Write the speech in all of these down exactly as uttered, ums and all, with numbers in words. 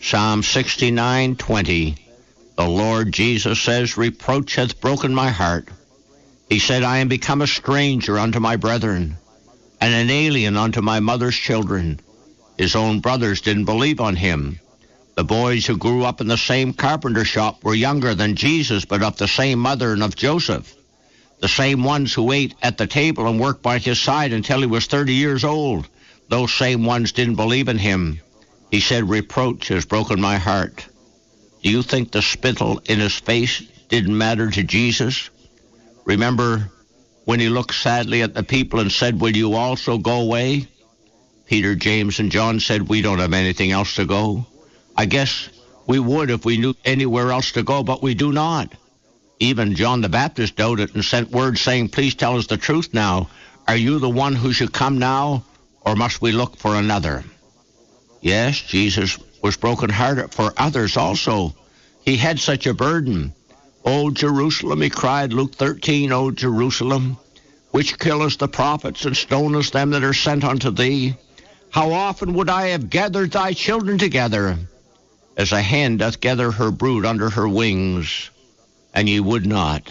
Psalm sixty-nine twenty. The Lord Jesus says, reproach hath broken my heart. He said, I am become a stranger unto my brethren, and an alien unto my mother's children. His own brothers didn't believe on him. The boys who grew up in the same carpenter shop were younger than Jesus, but of the same mother and of Joseph. The same ones who ate at the table and worked by his side until he was thirty years old. Those same ones didn't believe in him. He said, reproach has broken my heart. Do you think the spittle in his face didn't matter to Jesus? Remember when he looked sadly at the people and said, will you also go away? Peter, James, and John said, we don't have anything else to go. I guess we would if we knew anywhere else to go, but we do not. Even John the Baptist doubted and sent word saying, please tell us the truth now. Are you the one who should come now, or must we look for another? Yes, Jesus was brokenhearted for others also. He had such a burden. O Jerusalem, he cried, Luke thirteen, O Jerusalem, which killest the prophets and stonest them that are sent unto thee. How often would I have gathered thy children together, as a hen doth gather her brood under her wings, and ye would not.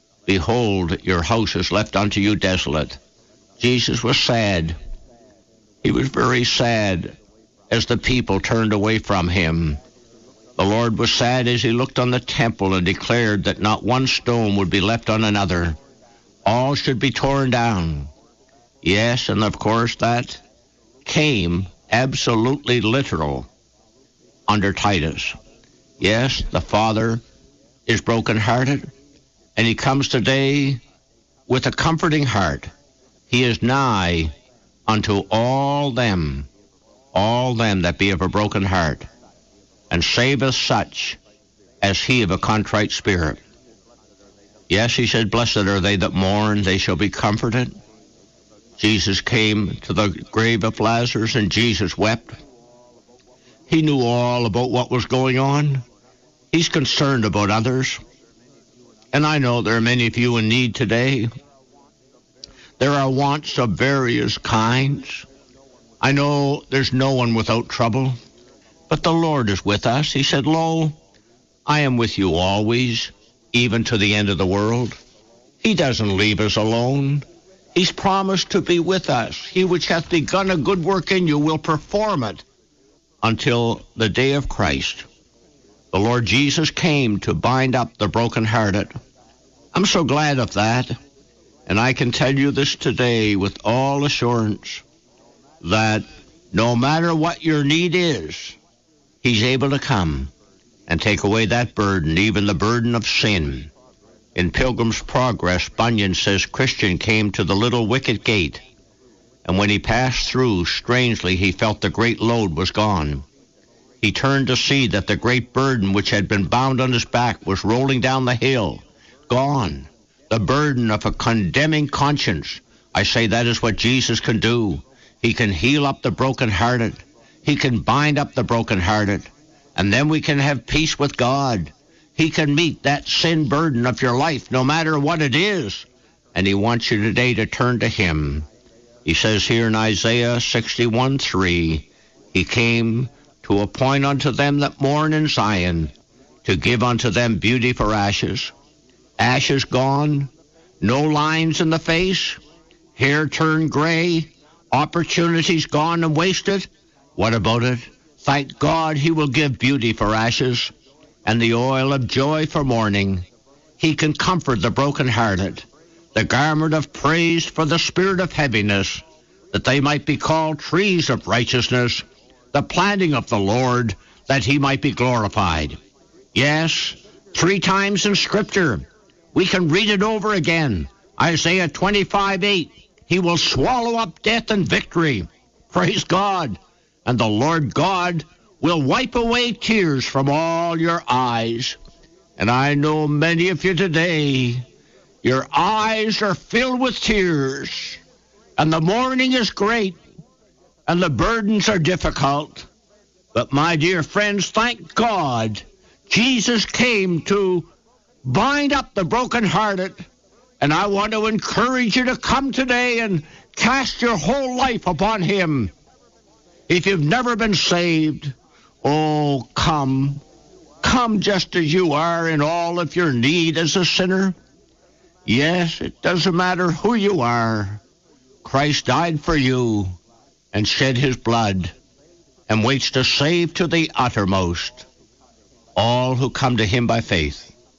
Behold, your house is left unto you desolate. Jesus was sad. He was very sad as the people turned away from him. The Lord was sad as he looked on the temple and declared that not one stone would be left on another. All should be torn down. Yes, and of course that came absolutely literal under Titus. Yes, the Father is brokenhearted, and he comes today with a comforting heart. He is nigh unto all them, all them that be of a broken heart, and saveth such as he of a contrite spirit. Yes, he said, blessed are they that mourn, they shall be comforted. Jesus came to the grave of Lazarus, and Jesus wept. He knew all about what was going on. He's concerned about others. And I know there are many of you in need today. There are wants of various kinds. I know there's no one without trouble. But the Lord is with us. He said, lo, I am with you always, even to the end of the world. He doesn't leave us alone. He's promised to be with us. He which hath begun a good work in you will perform it until the day of Christ. The Lord Jesus came to bind up the brokenhearted. I'm so glad of that. And I can tell you this today with all assurance, that no matter what your need is, he's able to come and take away that burden, even the burden of sin. In Pilgrim's Progress, Bunyan says Christian came to the little wicket gate, and when he passed through, strangely he felt the great load was gone. He turned to see that the great burden which had been bound on his back was rolling down the hill, gone. The burden of a condemning conscience. I say that is what Jesus can do. He can heal up the brokenhearted. He can bind up the brokenhearted. And then we can have peace with God. He can meet that sin burden of your life, no matter what it is. And he wants you today to turn to him. He says here in Isaiah sixty-one three, he came to appoint unto them that mourn in Zion, to give unto them beauty for ashes. Ashes gone, no lines in the face, hair turned gray, opportunities gone and wasted. What about it? Thank God he will give beauty for ashes and the oil of joy for mourning. He can comfort the brokenhearted, the garment of praise for the spirit of heaviness, that they might be called trees of righteousness, the planting of the Lord, that he might be glorified. Yes, three times in Scripture, we can read it over again. Isaiah twenty-five eight, he will swallow up death and victory. Praise God. And the Lord God will wipe away tears from all your eyes. And I know many of you today, your eyes are filled with tears, and the mourning is great, and the burdens are difficult. But my dear friends, thank God, Jesus came to bind up the brokenhearted. And I want to encourage you to come today and cast your whole life upon him. If you've never been saved, Oh, come. Come just as you are in all of your need as a sinner. Yes, it doesn't matter who you are. Christ died for you and shed his blood and waits to save to the uttermost all who come to him by faith.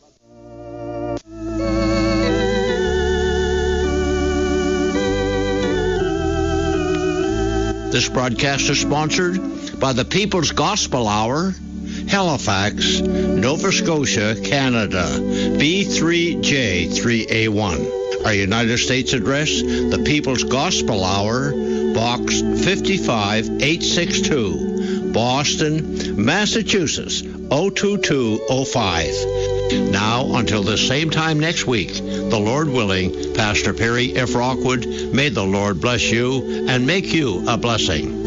This broadcast is sponsored by the People's Gospel Hour, Halifax, Nova Scotia, Canada, B three J three A one. Our United States address, the People's Gospel Hour, Box fifty-five eight sixty-two, Boston, Massachusetts, oh two two oh five. Now, until the same time next week, the Lord willing, Pastor Perry F. Rockwood, may the Lord bless you and make you a blessing.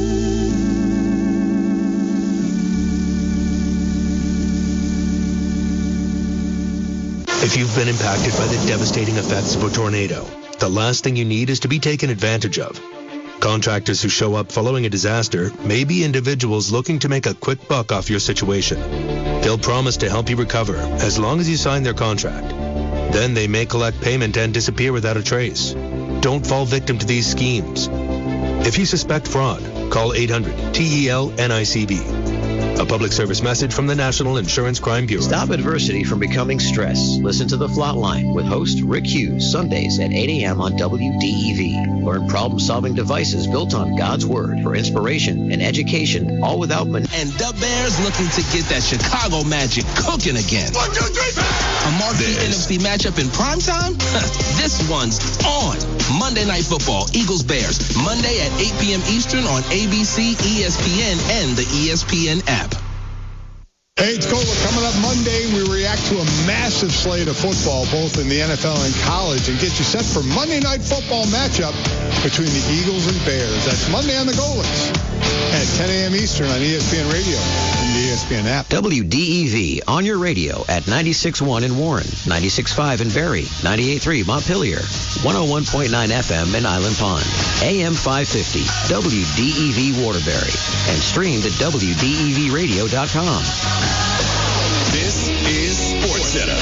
If you've been impacted by the devastating effects of a tornado, the last thing you need is to be taken advantage of. Contractors who show up following a disaster may be individuals looking to make a quick buck off your situation. They'll promise to help you recover as long as you sign their contract. Then they may collect payment and disappear without a trace. Don't fall victim to these schemes. If you suspect fraud, call eight hundred T E L N I C B. A public service message from the National Insurance Crime Bureau. Stop adversity from becoming stress. Listen to The Flatline with host Rick Hughes, Sundays at eight a.m. on W D E V. Learn problem-solving devices built on God's Word for inspiration and education, all without... Man- and the Bears looking to get that Chicago Magic cooking again. One, two, three, a marquee N F C matchup in primetime? This one's on. Monday Night Football, Eagles-Bears, Monday at eight p.m. Eastern on A B C, E S P N, and the E S P N app. Hey, it's Cola. Coming up Monday, we react to a massive slate of football, both in the N F L and college, and get you set for Monday Night Football matchup between the Eagles and Bears. That's Monday on the Goalies at ten a.m. Eastern on E S P N Radio and the E S P N app. W D E V on your radio at ninety-six point one in Warren, ninety-six point five in Barrie, ninety-eight point three Montpelier, one oh one point nine F M in Island Pond, A M five fifty, W D E V Waterbury, and streamed at W D E V radio dot com. This is SportsCenter.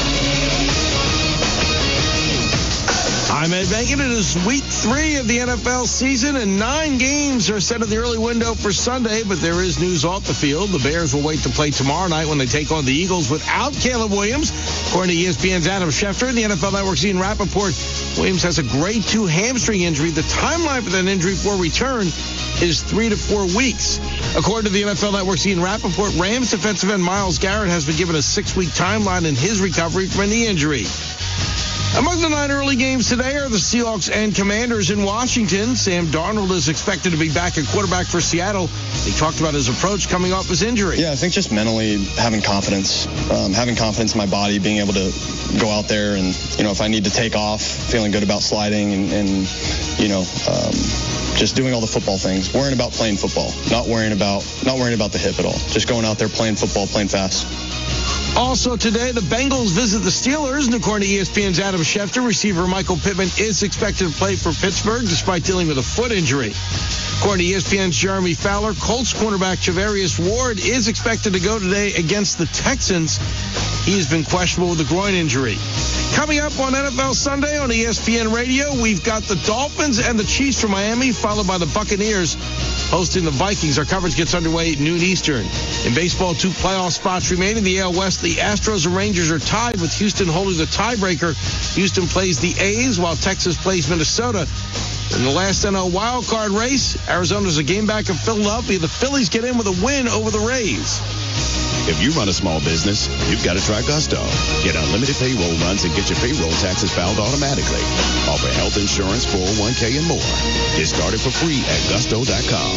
I'm Ed Benkin. It is week three of the N F L season, and nine games are set in the early window for Sunday, but there is news off the field. The Bears will wait to play tomorrow night when they take on the Eagles without Caleb Williams. According to E S P N's Adam Schefter and the N F L Network's Ian Rappaport, Williams has a grade two hamstring injury. The timeline for that injury for return is three to four weeks. According to the N F L Network's Ian Rappaport, Rams defensive end Myles Garrett has been given a six-week timeline in his recovery from a knee injury. Among the nine early games today are the Seahawks and Commanders in Washington. Sam Darnold is expected to be back at quarterback for Seattle. He talked about his approach coming off his injury. Yeah, I think just mentally having confidence, um, having confidence in my body, being able to go out there and, you know, if I need to take off, feeling good about sliding and, and you know, um, just doing all the football things, worrying about playing football, not worrying about not worrying about the hip at all, just going out there playing football, playing fast. Also today, the Bengals visit the Steelers, and according to E S P N's Adam Schefter, receiver Michael Pittman is expected to play for Pittsburgh despite dealing with a foot injury. According to E S P N's Jeremy Fowler, Colts cornerback Charvarius Ward is expected to go today against the Texans. He has been questionable with a groin injury. Coming up on N F L Sunday on E S P N Radio, we've got the Dolphins and the Chiefs from Miami, followed by the Buccaneers hosting the Vikings. Our coverage gets underway at noon Eastern. In baseball, two playoff spots remain in the A L West. The Astros and Rangers are tied, with Houston holding the tiebreaker. Houston plays the A's, while Texas plays Minnesota. In the last N L wild card race, Arizona's a game back of Philadelphia. The Phillies get in with a win over the Rays. If you run a small business, you've got to try Gusto. Get unlimited payroll runs and get your payroll taxes filed automatically. Offer health insurance, four oh one k, and more. Get started for free at gusto dot com.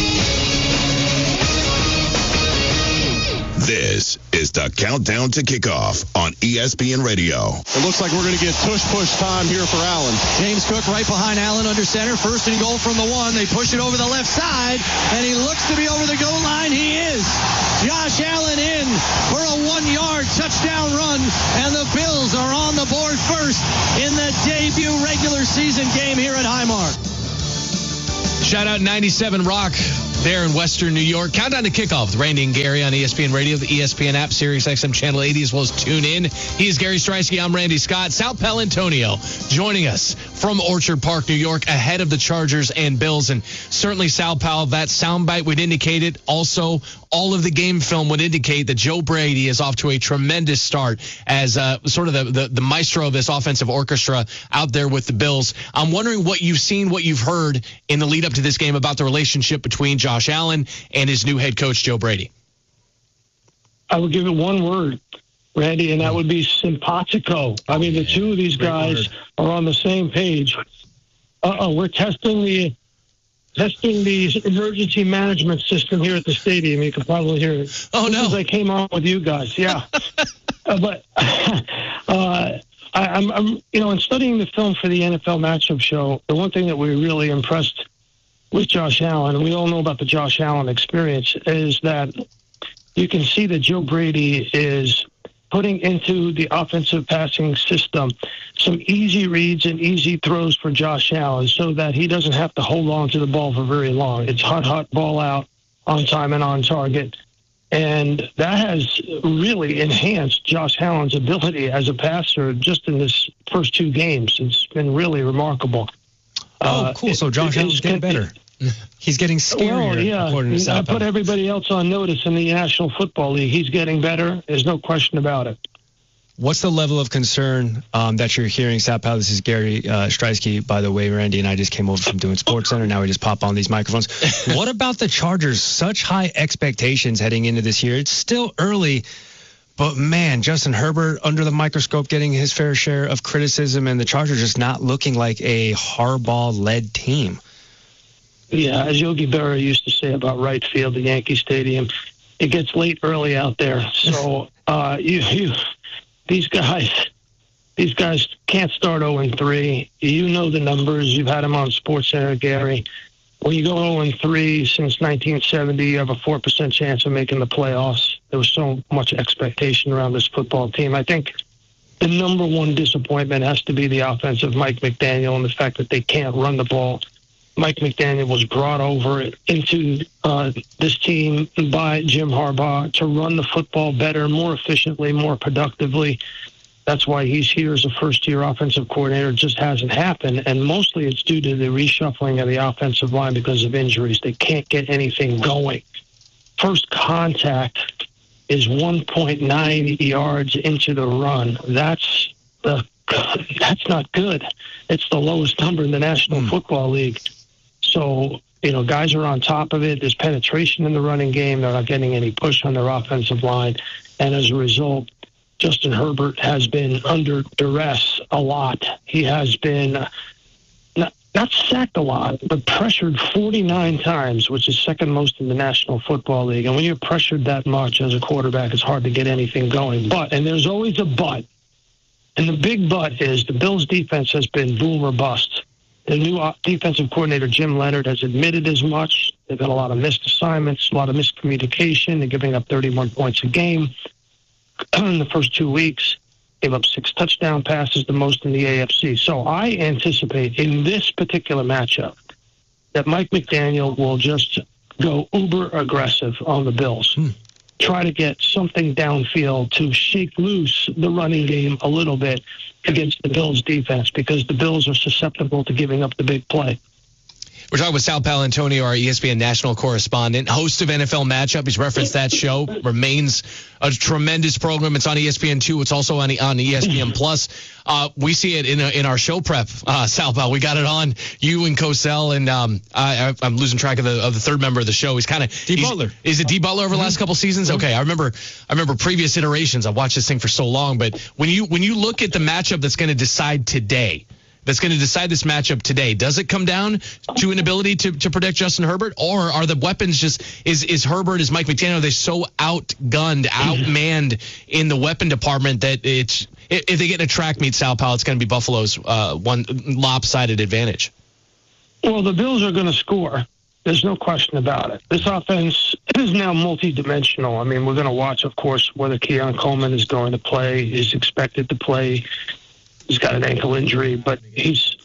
This is the Countdown to Kickoff on E S P N Radio. It looks like we're going to get tush-push time here for Allen. James Cook right behind Allen under center. First and goal from the one. They push it over the left side, and he looks to be over the goal line. He is. Josh Allen in for a one-yard touchdown run, and the Bills are on the board first in the debut regular season game here at Highmark. Shout out ninety-seven Rock. there in Western New York. Countdown to kickoff with Randy and Gary on E S P N Radio, the E S P N app, Sirius X M Channel eighty, as well as tune in. He is Gary Striewski. I'm Randy Scott. Sal Paolantonio joining us from Orchard Park, New York, ahead of the Chargers and Bills. And certainly, Sal Pal, that soundbite would indicate it. Also, all of the game film would indicate that Joe Brady is off to a tremendous start as uh, sort of the, the, the maestro of this offensive orchestra out there with the Bills. I'm wondering what you've seen, what you've heard in the lead up to this game about the relationship between Josh Allen and his new head coach, Joe Brady. I would give it one word, Randy, and that would be simpatico. I mean, the two of these guys are on the same page. Uh-oh, we're testing the testing the emergency management system here at the stadium. You can probably hear it. Oh, no. As I came on with you guys, yeah. uh, but uh, I, I'm, I'm, you know, in studying the film for the N F L matchup show, the one thing that we were really impressed with Josh Allen, and we all know about the Josh Allen experience, is that you can see that Joe Brady is putting into the offensive passing system some easy reads and easy throws for Josh Allen so that he doesn't have to hold on to the ball for very long. It's hot, hot ball out, on time and on target. And that has really enhanced Josh Allen's ability as a passer just in this first two games. It's been really remarkable. Oh, uh, cool. So Josh Allen's getting better. He's getting scarier, well, yeah. according to Sal. I put everybody else on notice in the National Football League. He's getting better. There's no question about it. What's the level of concern um, that you're hearing, Sal Pal? This is Gary uh, Striewski, by the way. Randy and I just came over from doing Sports Center. Now we just pop on these microphones. What about the Chargers? Such high expectations heading into this year. It's still early, but man, Justin Herbert under the microscope getting his fair share of criticism, and the Chargers just not looking like a Harbaugh-led team. Yeah, as Yogi Berra used to say about right field at Yankee Stadium, it gets late early out there. So uh, you, you, these guys, these guys can't start oh and three. You know the numbers. You've had them on SportsCenter, Gary. When you go oh and three since nineteen seventy, you have a four percent chance of making the playoffs. There was so much expectation around this football team. I think the number one disappointment has to be the offense of Mike McDaniel and the fact that they can't run the ball. Mike McDaniel was brought over into uh, this team by Jim Harbaugh to run the football better, more efficiently, more productively. That's why he's here as a first-year offensive coordinator. It just hasn't happened, and mostly it's due to the reshuffling of the offensive line because of injuries. They can't get anything going. First contact is one point nine yards into the run. That's the that's not good. It's the lowest number in the National mm. Football League. So, you know, guys are on top of it. There's penetration in the running game. They're not getting any push on their offensive line. And as a result, Justin Herbert has been under duress a lot. He has been not, not sacked a lot, but pressured forty-nine times, which is second most in the National Football League. And when you're pressured that much as a quarterback, it's hard to get anything going. But, and there's always a but, and the big but is the Bills' defense has been boom or bust. The new defensive coordinator, Jim Leonard, has admitted as much. They've got a lot of missed assignments, a lot of miscommunication. They're giving up thirty-one points a game in the first two weeks. Gave up six touchdown passes, the most in the A F C. So I anticipate in this particular matchup that Mike McDaniel will just go uber aggressive on the Bills. Hmm. Try to get something downfield to shake loose the running game a little bit against the Bills defense because the Bills are susceptible to giving up the big play. We're talking with Sal Paolantonio, our E S P N national correspondent, host of N F L Matchup. He's referenced that show. Remains a tremendous program. It's on E S P N two. It's also on, on E S P N Plus. Uh, we see it in a, in our show prep, uh, Sal Pal. We got it on, you and Cosell, and um, I, I'm losing track of the of the third member of the show. He's kind of D Butler. Is it D Butler over the last couple seasons? Okay, I remember I remember previous iterations. I've watched this thing for so long, but when you when you look at the matchup that's going to decide today. That's going to decide this matchup today. Does it come down to an ability to, to protect Justin Herbert, or are the weapons just is is Herbert, is Mike McDaniel, are they so outgunned, outmanned in the weapon department that it's if they get in a track meet, Sal Pal, it's going to be Buffalo's uh, one lopsided advantage? Well, the Bills are going to score. There's no question about it. This offense is now multidimensional. I mean, we're going to watch, of course, whether Keon Coleman is going to play, is expected to play. He's got an ankle injury, but he's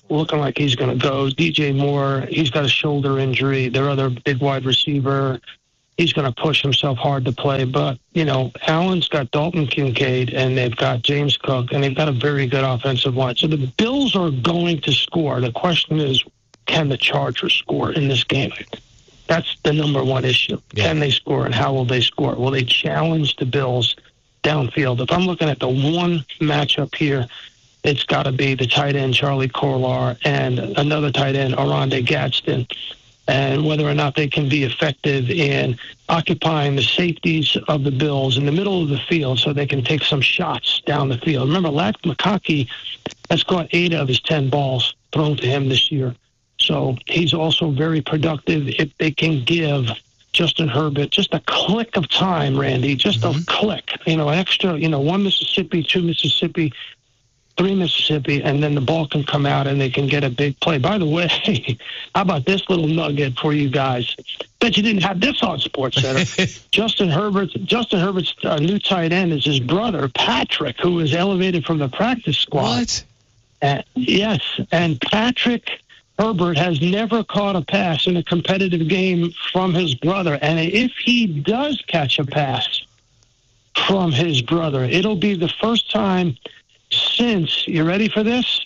looking like he's going to go. D J Moore, he's got a shoulder injury. Their other big wide receiver, he's going to push himself hard to play. But, you know, Allen's got Dalton Kincaid, and they've got James Cook, and they've got a very good offensive line. So the Bills are going to score. The question is, can the Chargers score in this game? That's the number one issue. Yeah. Can they score, and how will they score? Will they challenge the Bills downfield? If I'm looking at the one matchup here, it's got to be the tight end, Charlie Kolar, and another tight end, Oronde Gadsden, and whether or not they can be effective in occupying the safeties of the Bills in the middle of the field so they can take some shots down the field. Remember, Lat McConkey has caught eight of his ten balls thrown to him this year. So he's also very productive if they can give Justin Herbert just a click of time, Randy, just mm-hmm. a click, you know, extra, you know, one Mississippi, two Mississippi, three Mississippi, and then the ball can come out and they can get a big play. By the way, how about this little nugget for you guys? Bet you didn't have this on SportsCenter. Justin Herbert's Justin Herbert's uh, new tight end is his brother, Patrick, who was elevated from the practice squad. What? Uh, yes, and Patrick Herbert has never caught a pass in a competitive game from his brother. And if he does catch a pass from his brother, it'll be the first time since, you ready for this?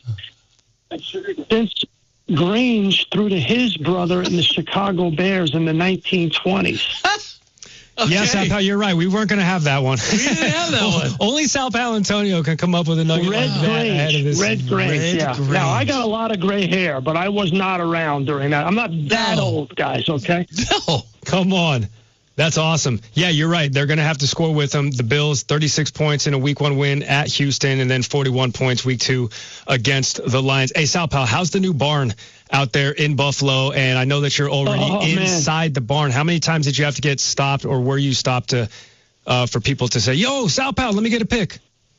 Since Grange threw to his brother in the Chicago Bears in the nineteen twenties. Okay. Yes, Sal Pal, you're right. We weren't going to have that one. We didn't have that one. Only Sal Paolantonio can come up with a nugget Red like that ahead of this. Red Grange, yeah. Grange. Now, I got a lot of gray hair, but I was not around during that. I'm not that No. old, guys, okay? No. Come on. That's awesome. Yeah, you're right. They're going to have to score with them. The Bills, thirty-six points in a week one win at Houston, and then forty-one points week two against the Lions. Hey, Sal Pal, how's the new barn out there in Buffalo? And I know that you're already Oh, inside man. the barn. How many times did you have to get stopped, or were you stopped to uh, for people to say, yo, Sal Pal, let me get a pick?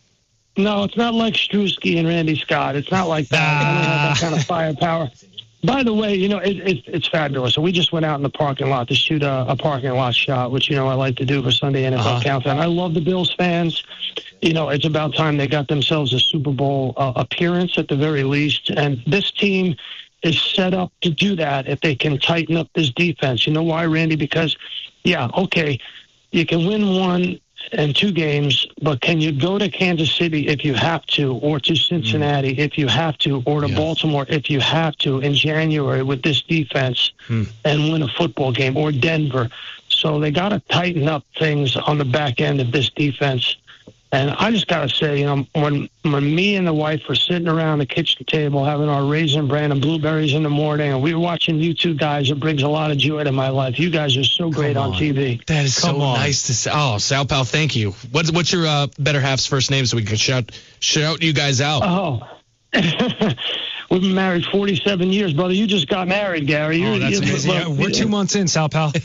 No, it's not like Strusky and Randy Scott. It's not like that. I don't have that kind of firepower. By the way, you know, it, it, it's fabulous. So we just went out in the parking lot to shoot a, a parking lot shot, which, you know, I like to do for Sunday N F L Uh-huh. Countdown. I love the Bills fans. You know, it's about time they got themselves a Super Bowl uh, appearance at the very least. And this team is set up to do that if they can tighten up this defense. You know why, Randy? Because, yeah, okay, you can win one and two games, but can you go to Kansas City if you have to, or to Cincinnati mm. if you have to, or to yeah. Baltimore if you have to in January with this defense mm. and win a football game, or Denver? So they got to tighten up things on the back end of this defense. And I just got to say, you know, when when me and the wife were sitting around the kitchen table having our Raisin Bran and blueberries in the morning, and we were watching you two guys, it brings a lot of joy to my life. You guys are so great on. on T V. That is Come so on. nice to say. Oh, Sal Pal, thank you. What's what's your uh, better half's first name so we can shout shout you guys out? Oh. We've been married forty-seven years, brother. You just got married, Gary. You're, oh, that's you're, amazing. Yeah, we're two months in, Sal Pal.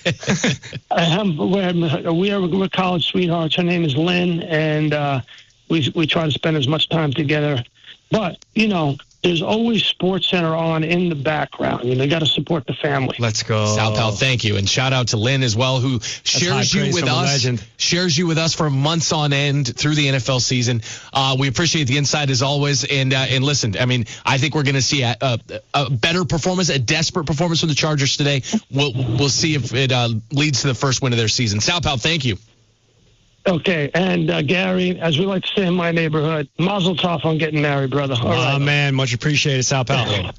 um, we're, we're, we're college sweethearts. Her name is Lynn, and uh, we we try to spend as much time together. But, you know, there's always SportsCenter on in the background. You know, you got to support the family. Let's go. Sal Pal, thank you. And shout out to Lynn as well, who shares you with us, shares you with us for months on end through the N F L season. Uh, we appreciate the insight as always. And uh, and listen, I mean, I think we're going to see a, a, a better performance, a desperate performance from the Chargers today. We'll, we'll see if it uh, leads to the first win of their season. Sal Pal, thank you. Okay, and uh, Gary, as we like to say in my neighborhood, mazel tov on getting married, brother. All oh, right. man, much appreciated, Sal Pal.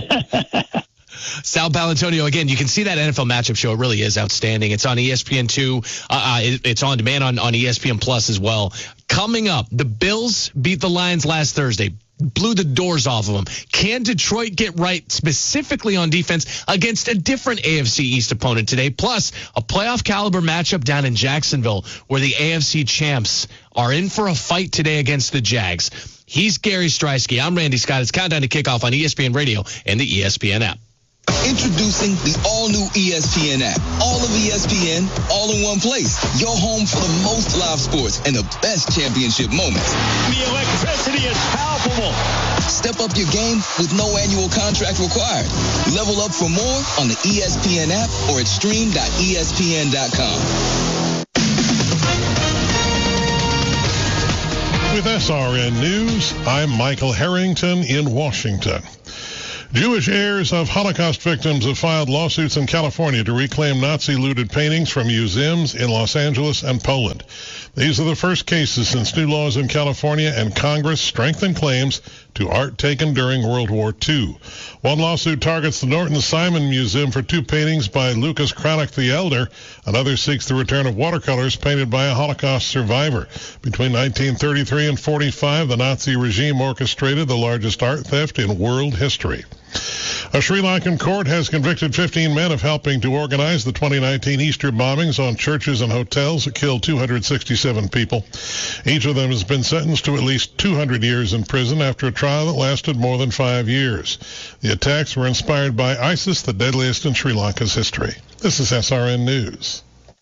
Sal Paolantonio, again, you can see that N F L matchup show. It really is outstanding. It's on E S P N two. Uh, it, it's on demand on, on E S P N Plus as well. Coming up, the Bills beat the Lions last Thursday. Blew the doors off of them. Can Detroit get right specifically on defense against a different A F C East opponent today? Plus, a playoff caliber matchup down in Jacksonville where the A F C champs are in for a fight today against the Jags. He's Gary Striesky. I'm Randy Scott. It's Countdown to Kickoff on E S P N Radio and the E S P N app. Introducing the all-new E S P N app. All of E S P N, all in one place. Your home for the most live sports and the best championship moments. The electricity is palpable. Step up your game with no annual contract required. Level up for more on the E S P N app or at stream dot E S P N dot com. With S R N News, I'm Michael Harrington in Washington. Jewish heirs of Holocaust victims have filed lawsuits in California to reclaim Nazi-looted paintings from museums in Los Angeles and Poland. These are the first cases since new laws in California and Congress strengthened claims to art taken during World War Two. One lawsuit targets the Norton Simon Museum for two paintings by Lucas Cranach the Elder. Another seeks the return of watercolors painted by a Holocaust survivor. Between nineteen thirty-three and forty-five, the Nazi regime orchestrated the largest art theft in world history. A Sri Lankan court has convicted fifteen men of helping to organize the twenty nineteen Easter bombings on churches and hotels that killed two hundred sixty-seven people. Each of them has been sentenced to at least two hundred years in prison after a trial that lasted more than five years. The attacks were inspired by ISIS, the deadliest in Sri Lanka's history. This is S R N News.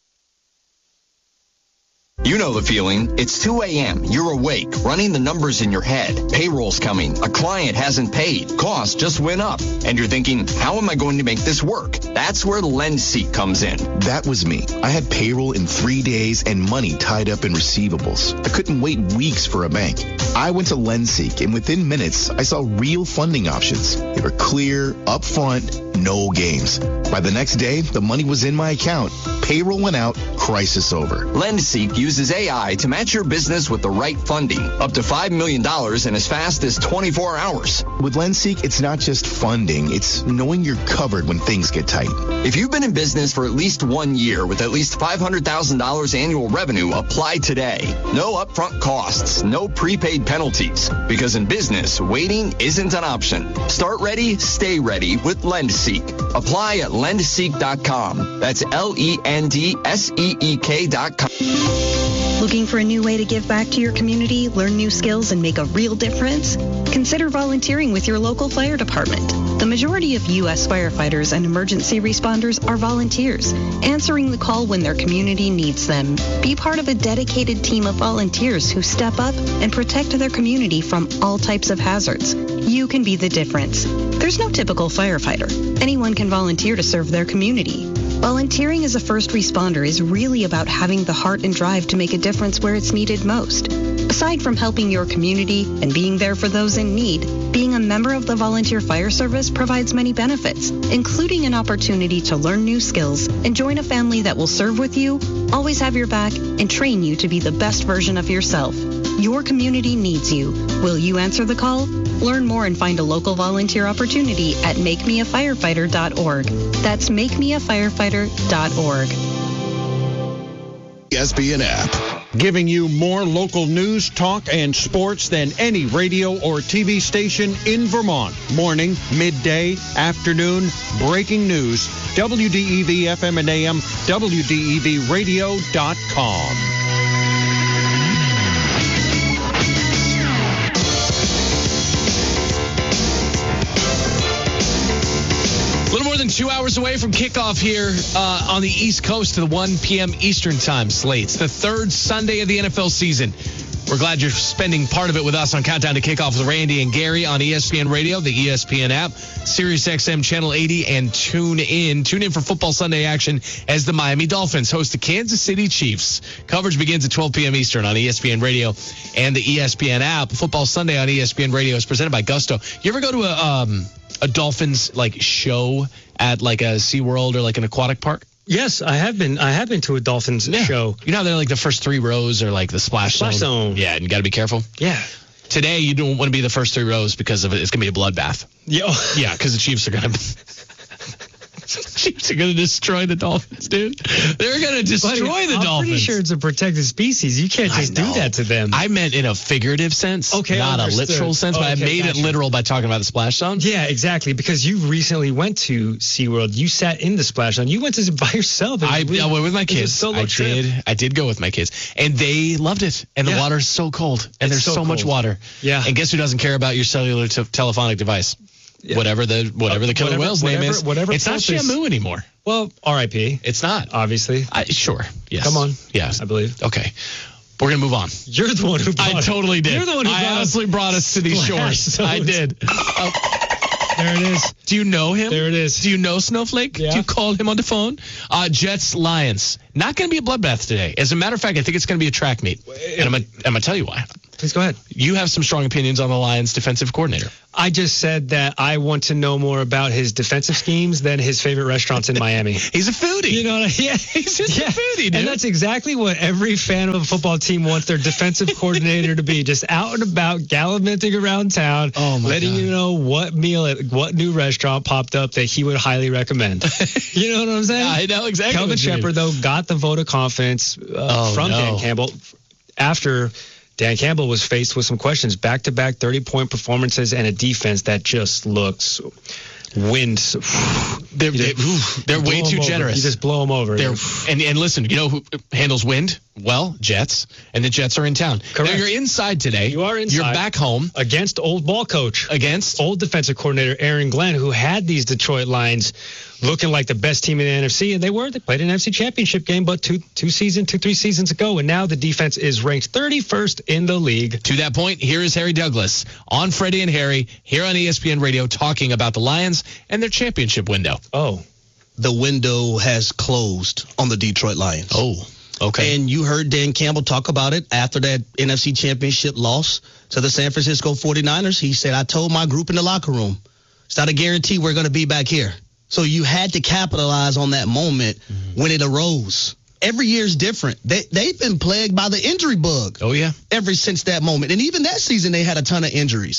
You know the feeling. It's two a.m. You're awake, running the numbers in your head. Payroll's coming. A client hasn't paid. Costs just went up. And you're thinking, how am I going to make this work? That's where LendSeek comes in. That was me. I had payroll in three days and money tied up in receivables. I couldn't wait weeks for a bank. I went to LendSeek, and within minutes, I saw real funding options. They were clear, upfront, no games. By the next day, the money was in my account. Payroll went out, crisis over. LendSeek uses A I to match your business with the right funding, up to five million dollars in as fast as twenty-four hours. With LendSeek, it's not just funding, it's knowing you're covered when things get tight. If you've been in business for at least one year with at least five hundred thousand dollars annual revenue, apply today. No upfront costs, no prepaid penalties, because in business, waiting isn't an option. Start ready, stay ready with LendSeek. Apply at lend seek dot com. That's L E N D S E E K dot com. Looking for a new way to give back to your community, learn new skills, and make a real difference? Consider volunteering with your local fire department. The majority of U S firefighters and emergency responders are volunteers, answering the call when their community needs them. Be part of a dedicated team of volunteers who step up and protect their community from all types of hazards. You can be the difference. There's no typical firefighter. Anyone can volunteer to serve their community. Volunteering as a first responder is really about having the heart and drive to make a difference where it's needed most. Aside from helping your community and being there for those in need, being a member of the Volunteer Fire Service provides many benefits, including an opportunity to learn new skills and join a family that will serve with you, always have your back, and train you to be the best version of yourself. Your community needs you. Will you answer the call? Learn more and find a local volunteer opportunity at make me a firefighter dot org. That's make me a firefighter dot org. E S P N app. Giving you more local news, talk, and sports than any radio or T V station in Vermont. Morning, midday, afternoon, breaking news. W D E V F M and A M, W D E V radio dot com. A little more than two hours away from kickoff here uh, on the East Coast to the one p.m. Eastern time slate. It's the third Sunday of the N F L season. We're glad you're spending part of it with us on Countdown to Kickoff with Randy and Gary on E S P N Radio, the E S P N app, Sirius X M Channel eighty, and tune in. Tune in for Football Sunday action as the Miami Dolphins host the Kansas City Chiefs. Coverage begins at twelve p.m. Eastern on E S P N Radio and the E S P N app. Football Sunday on E S P N Radio is presented by Gusto. You ever go to a um, a Dolphins like show at like a SeaWorld or like an aquatic park? Yes, I have been. I have been to a Dolphins yeah. show. You know how they're like the first three rows are like the splash, splash zone? zone. Yeah, and you got to be careful. Yeah. Today, you don't want to be the first three rows because of it. It's going to be a bloodbath. Yeah. Yeah, because the Chiefs are going to... Chiefs are going to destroy the Dolphins, dude. They're going to destroy Buddy, the I'm Dolphins. I'm pretty sure it's a protected species. You can't just do that to them. I meant in a figurative sense, okay, not understood. a literal sense, but okay, I made gotcha. it literal by talking about the splash zone. Yeah, exactly, because you recently went to SeaWorld. You sat in the splash zone. You went to by yourself. I, really, I went with my kids. Solo I trip. did. I did go with my kids, and they loved it. And yeah. the water's so cold, and it's there's so, so much water. Yeah. And guess who doesn't care about your cellular t- telephonic device? Yeah. Whatever the whatever the killer whatever, whale's whatever, name is. Whatever it's not Shamu Shamu anymore. Well, R I P It's not. Obviously. I, sure. Yes. Come on. Yes. I believe. Okay. We're going to move on. You're the one who brought I totally did. You're the one who I brought honestly brought us to these shores. Zones. I did. Uh, there it is. Do you know him? There it is. Do you know Snowflake? Yeah. Do you call him on the phone? Uh, Jets, Lions. Not going to be a bloodbath today. As a matter of fact, I think it's going to be a track meet. And I'm going I'm to tell you why. Please go ahead. You have some strong opinions on the Lions defensive coordinator. I just said that I want to know more about his defensive schemes than his favorite restaurants in Miami. He's a foodie. You know what I, yeah, he's just yeah. a foodie, dude. And that's exactly what every fan of a football team wants their defensive coordinator to be. Just out and about, gallivanting around town, oh my letting God. you know what meal at what new restaurant popped up that he would highly recommend. You know what I'm saying? I know exactly. Kelvin what you mean. Shepard, though, got the vote of confidence uh, Oh, from no. Dan Campbell after Dan Campbell was faced with some questions. Back-to-back thirty-point performances and a defense that just looks wins. They're, they're, they're way blow too 'em over. generous. You just blow them over. They're, and, and listen, you know who handles wind? Well, Jets. And the Jets are in town. Correct. Now, you're inside today. You are inside. You're back home. Against old ball coach. Against? Old defensive coordinator Aaron Glenn, who had these Detroit Lions looking like the best team in the N F C, and they were. They played an N F C championship game, but two, two season, two, three seasons ago, and now the defense is ranked thirty-first in the league. To that point, here is Harry Douglas on Freddie and Harry here on E S P N Radio talking about the Lions and their championship window. Oh. The window has closed on the Detroit Lions. Oh, okay. And you heard Dan Campbell talk about it after that N F C championship loss to the San Francisco forty-niners. He said, I told my group in the locker room, it's not a guarantee we're going to be back here. So you had to capitalize on that moment mm-hmm. when it arose. Every year is different. They, they've been plagued by the injury bug. Oh, yeah. Ever since that moment. And even that season, they had a ton of injuries.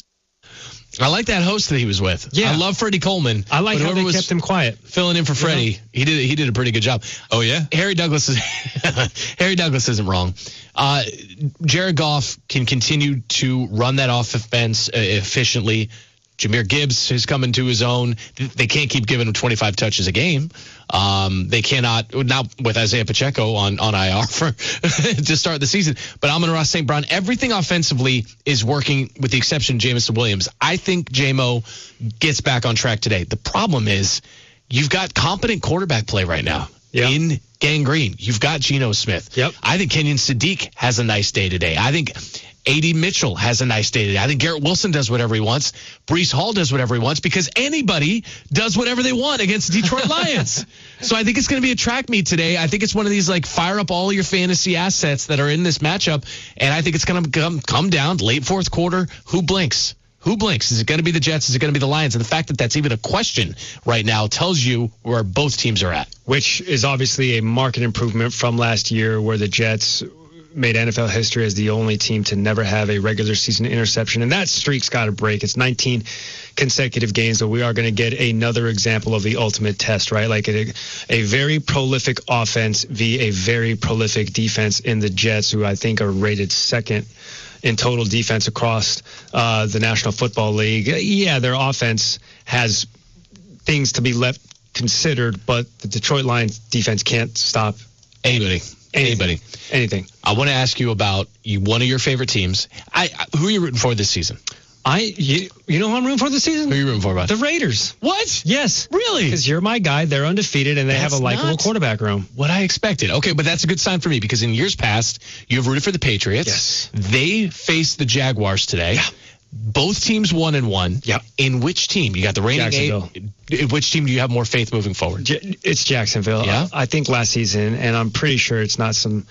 I like that host that he was with. Yeah. I love Freddie Coleman. I like how they was kept him quiet. Filling in for Freddie. Yeah. He did he did a pretty good job. Oh, yeah? Harry Douglas is Harry Douglas isn't wrong. Uh, Jared Goff can continue to run that offense uh, efficiently. Jahmyr Gibbs is coming to his own. They can't keep giving him twenty-five touches a game. Um, they cannot, not with Isaiah Pacheco on, on I R for to start the season. But Amon-Ra Saint Brown, everything offensively is working with the exception of Jameson Williams. I think J-Mo gets back on track today. The problem is you've got competent quarterback play right now. Yep. In Gang Green. You've got Geno Smith. Yep. I think Kenyon Sadiq has a nice day today. I think A D Mitchell has a nice day today. I think Garrett Wilson does whatever he wants. Breece Hall does whatever he wants because anybody does whatever they want against the Detroit Lions. So I think it's going to be a track meet today. I think it's one of these like fire up all your fantasy assets that are in this matchup. And I think it's going to come, come down late fourth quarter. Who blinks? Who blinks? Is it going to be the Jets? Is it going to be the Lions? And the fact that that's even a question right now tells you where both teams are at. Which is obviously a marked improvement from last year where the Jets made N F L history as the only team to never have a regular season interception. And that streak's got to break. It's nineteen consecutive games, but we are going to get another example of the ultimate test, right? Like a, a very prolific offense via a very prolific defense in the Jets, who I think are rated second in total defense across uh, the National Football League. Yeah, their offense has things to be left considered, but the Detroit Lions defense can't stop anybody. Anybody. Anything. I want to ask you about you, one of your favorite teams. I, I Who are you rooting for this season? I you, you know who I'm rooting for this season? Who are you rooting for, bud? The Raiders. What? Yes. Really? Because you're my guy. They're undefeated, and they That's have a likable not quarterback room. What I expected. Okay, but that's a good sign for me because in years past, you have rooted for the Patriots. Yes. They faced the Jaguars today. Yeah. Both teams one and one. Yeah. In which team? You got the reigning Jacksonville. eight. Which team do you have more faith moving forward? J- it's Jacksonville. Yeah. I think last season, and I'm pretty sure it's not some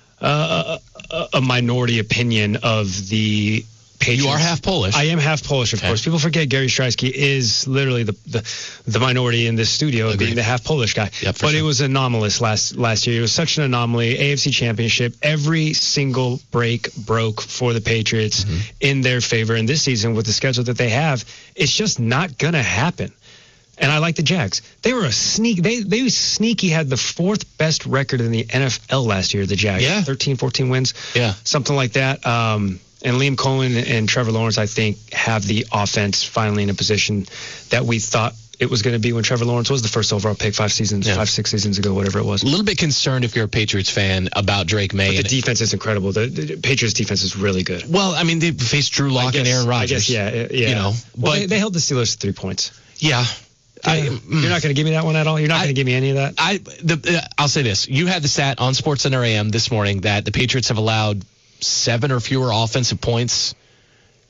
uh, a, a minority opinion of the Patriots. You are half Polish. I am half Polish, of okay. course. People forget Gary Streisky is literally the the, the minority in this studio, Agreed. being the half Polish guy. Yep, but sure. it was anomalous last last year. It was such an anomaly. A F C Championship, every single break broke for the Patriots mm-hmm. in their favor. And this season, with the schedule that they have, it's just not going to happen. And I like the Jags. They were a sneak. They they sneaky had the fourth best record in the N F L last year, the Jags. Yeah. thirteen, fourteen wins. Yeah. Something like that. Um, and Liam Cohen and Trevor Lawrence, I think, have the offense finally in a position that we thought it was going to be when Trevor Lawrence was the first overall pick five seasons, yeah. five, six seasons ago, whatever it was. A little bit concerned if you're a Patriots fan about Drake May. But the defense is incredible. The, the Patriots defense is really good. Well, I mean, they faced Drew Lock and Aaron Rodgers. I guess, yeah, yeah. You know, well, but they, they held the Steelers to three points. Yeah. I, You're not going to give me that one at all? You're not going to give me any of that? I, the, uh, I'll say this. You had the stat on SportsCenter A M this morning that the Patriots have allowed seven or fewer offensive points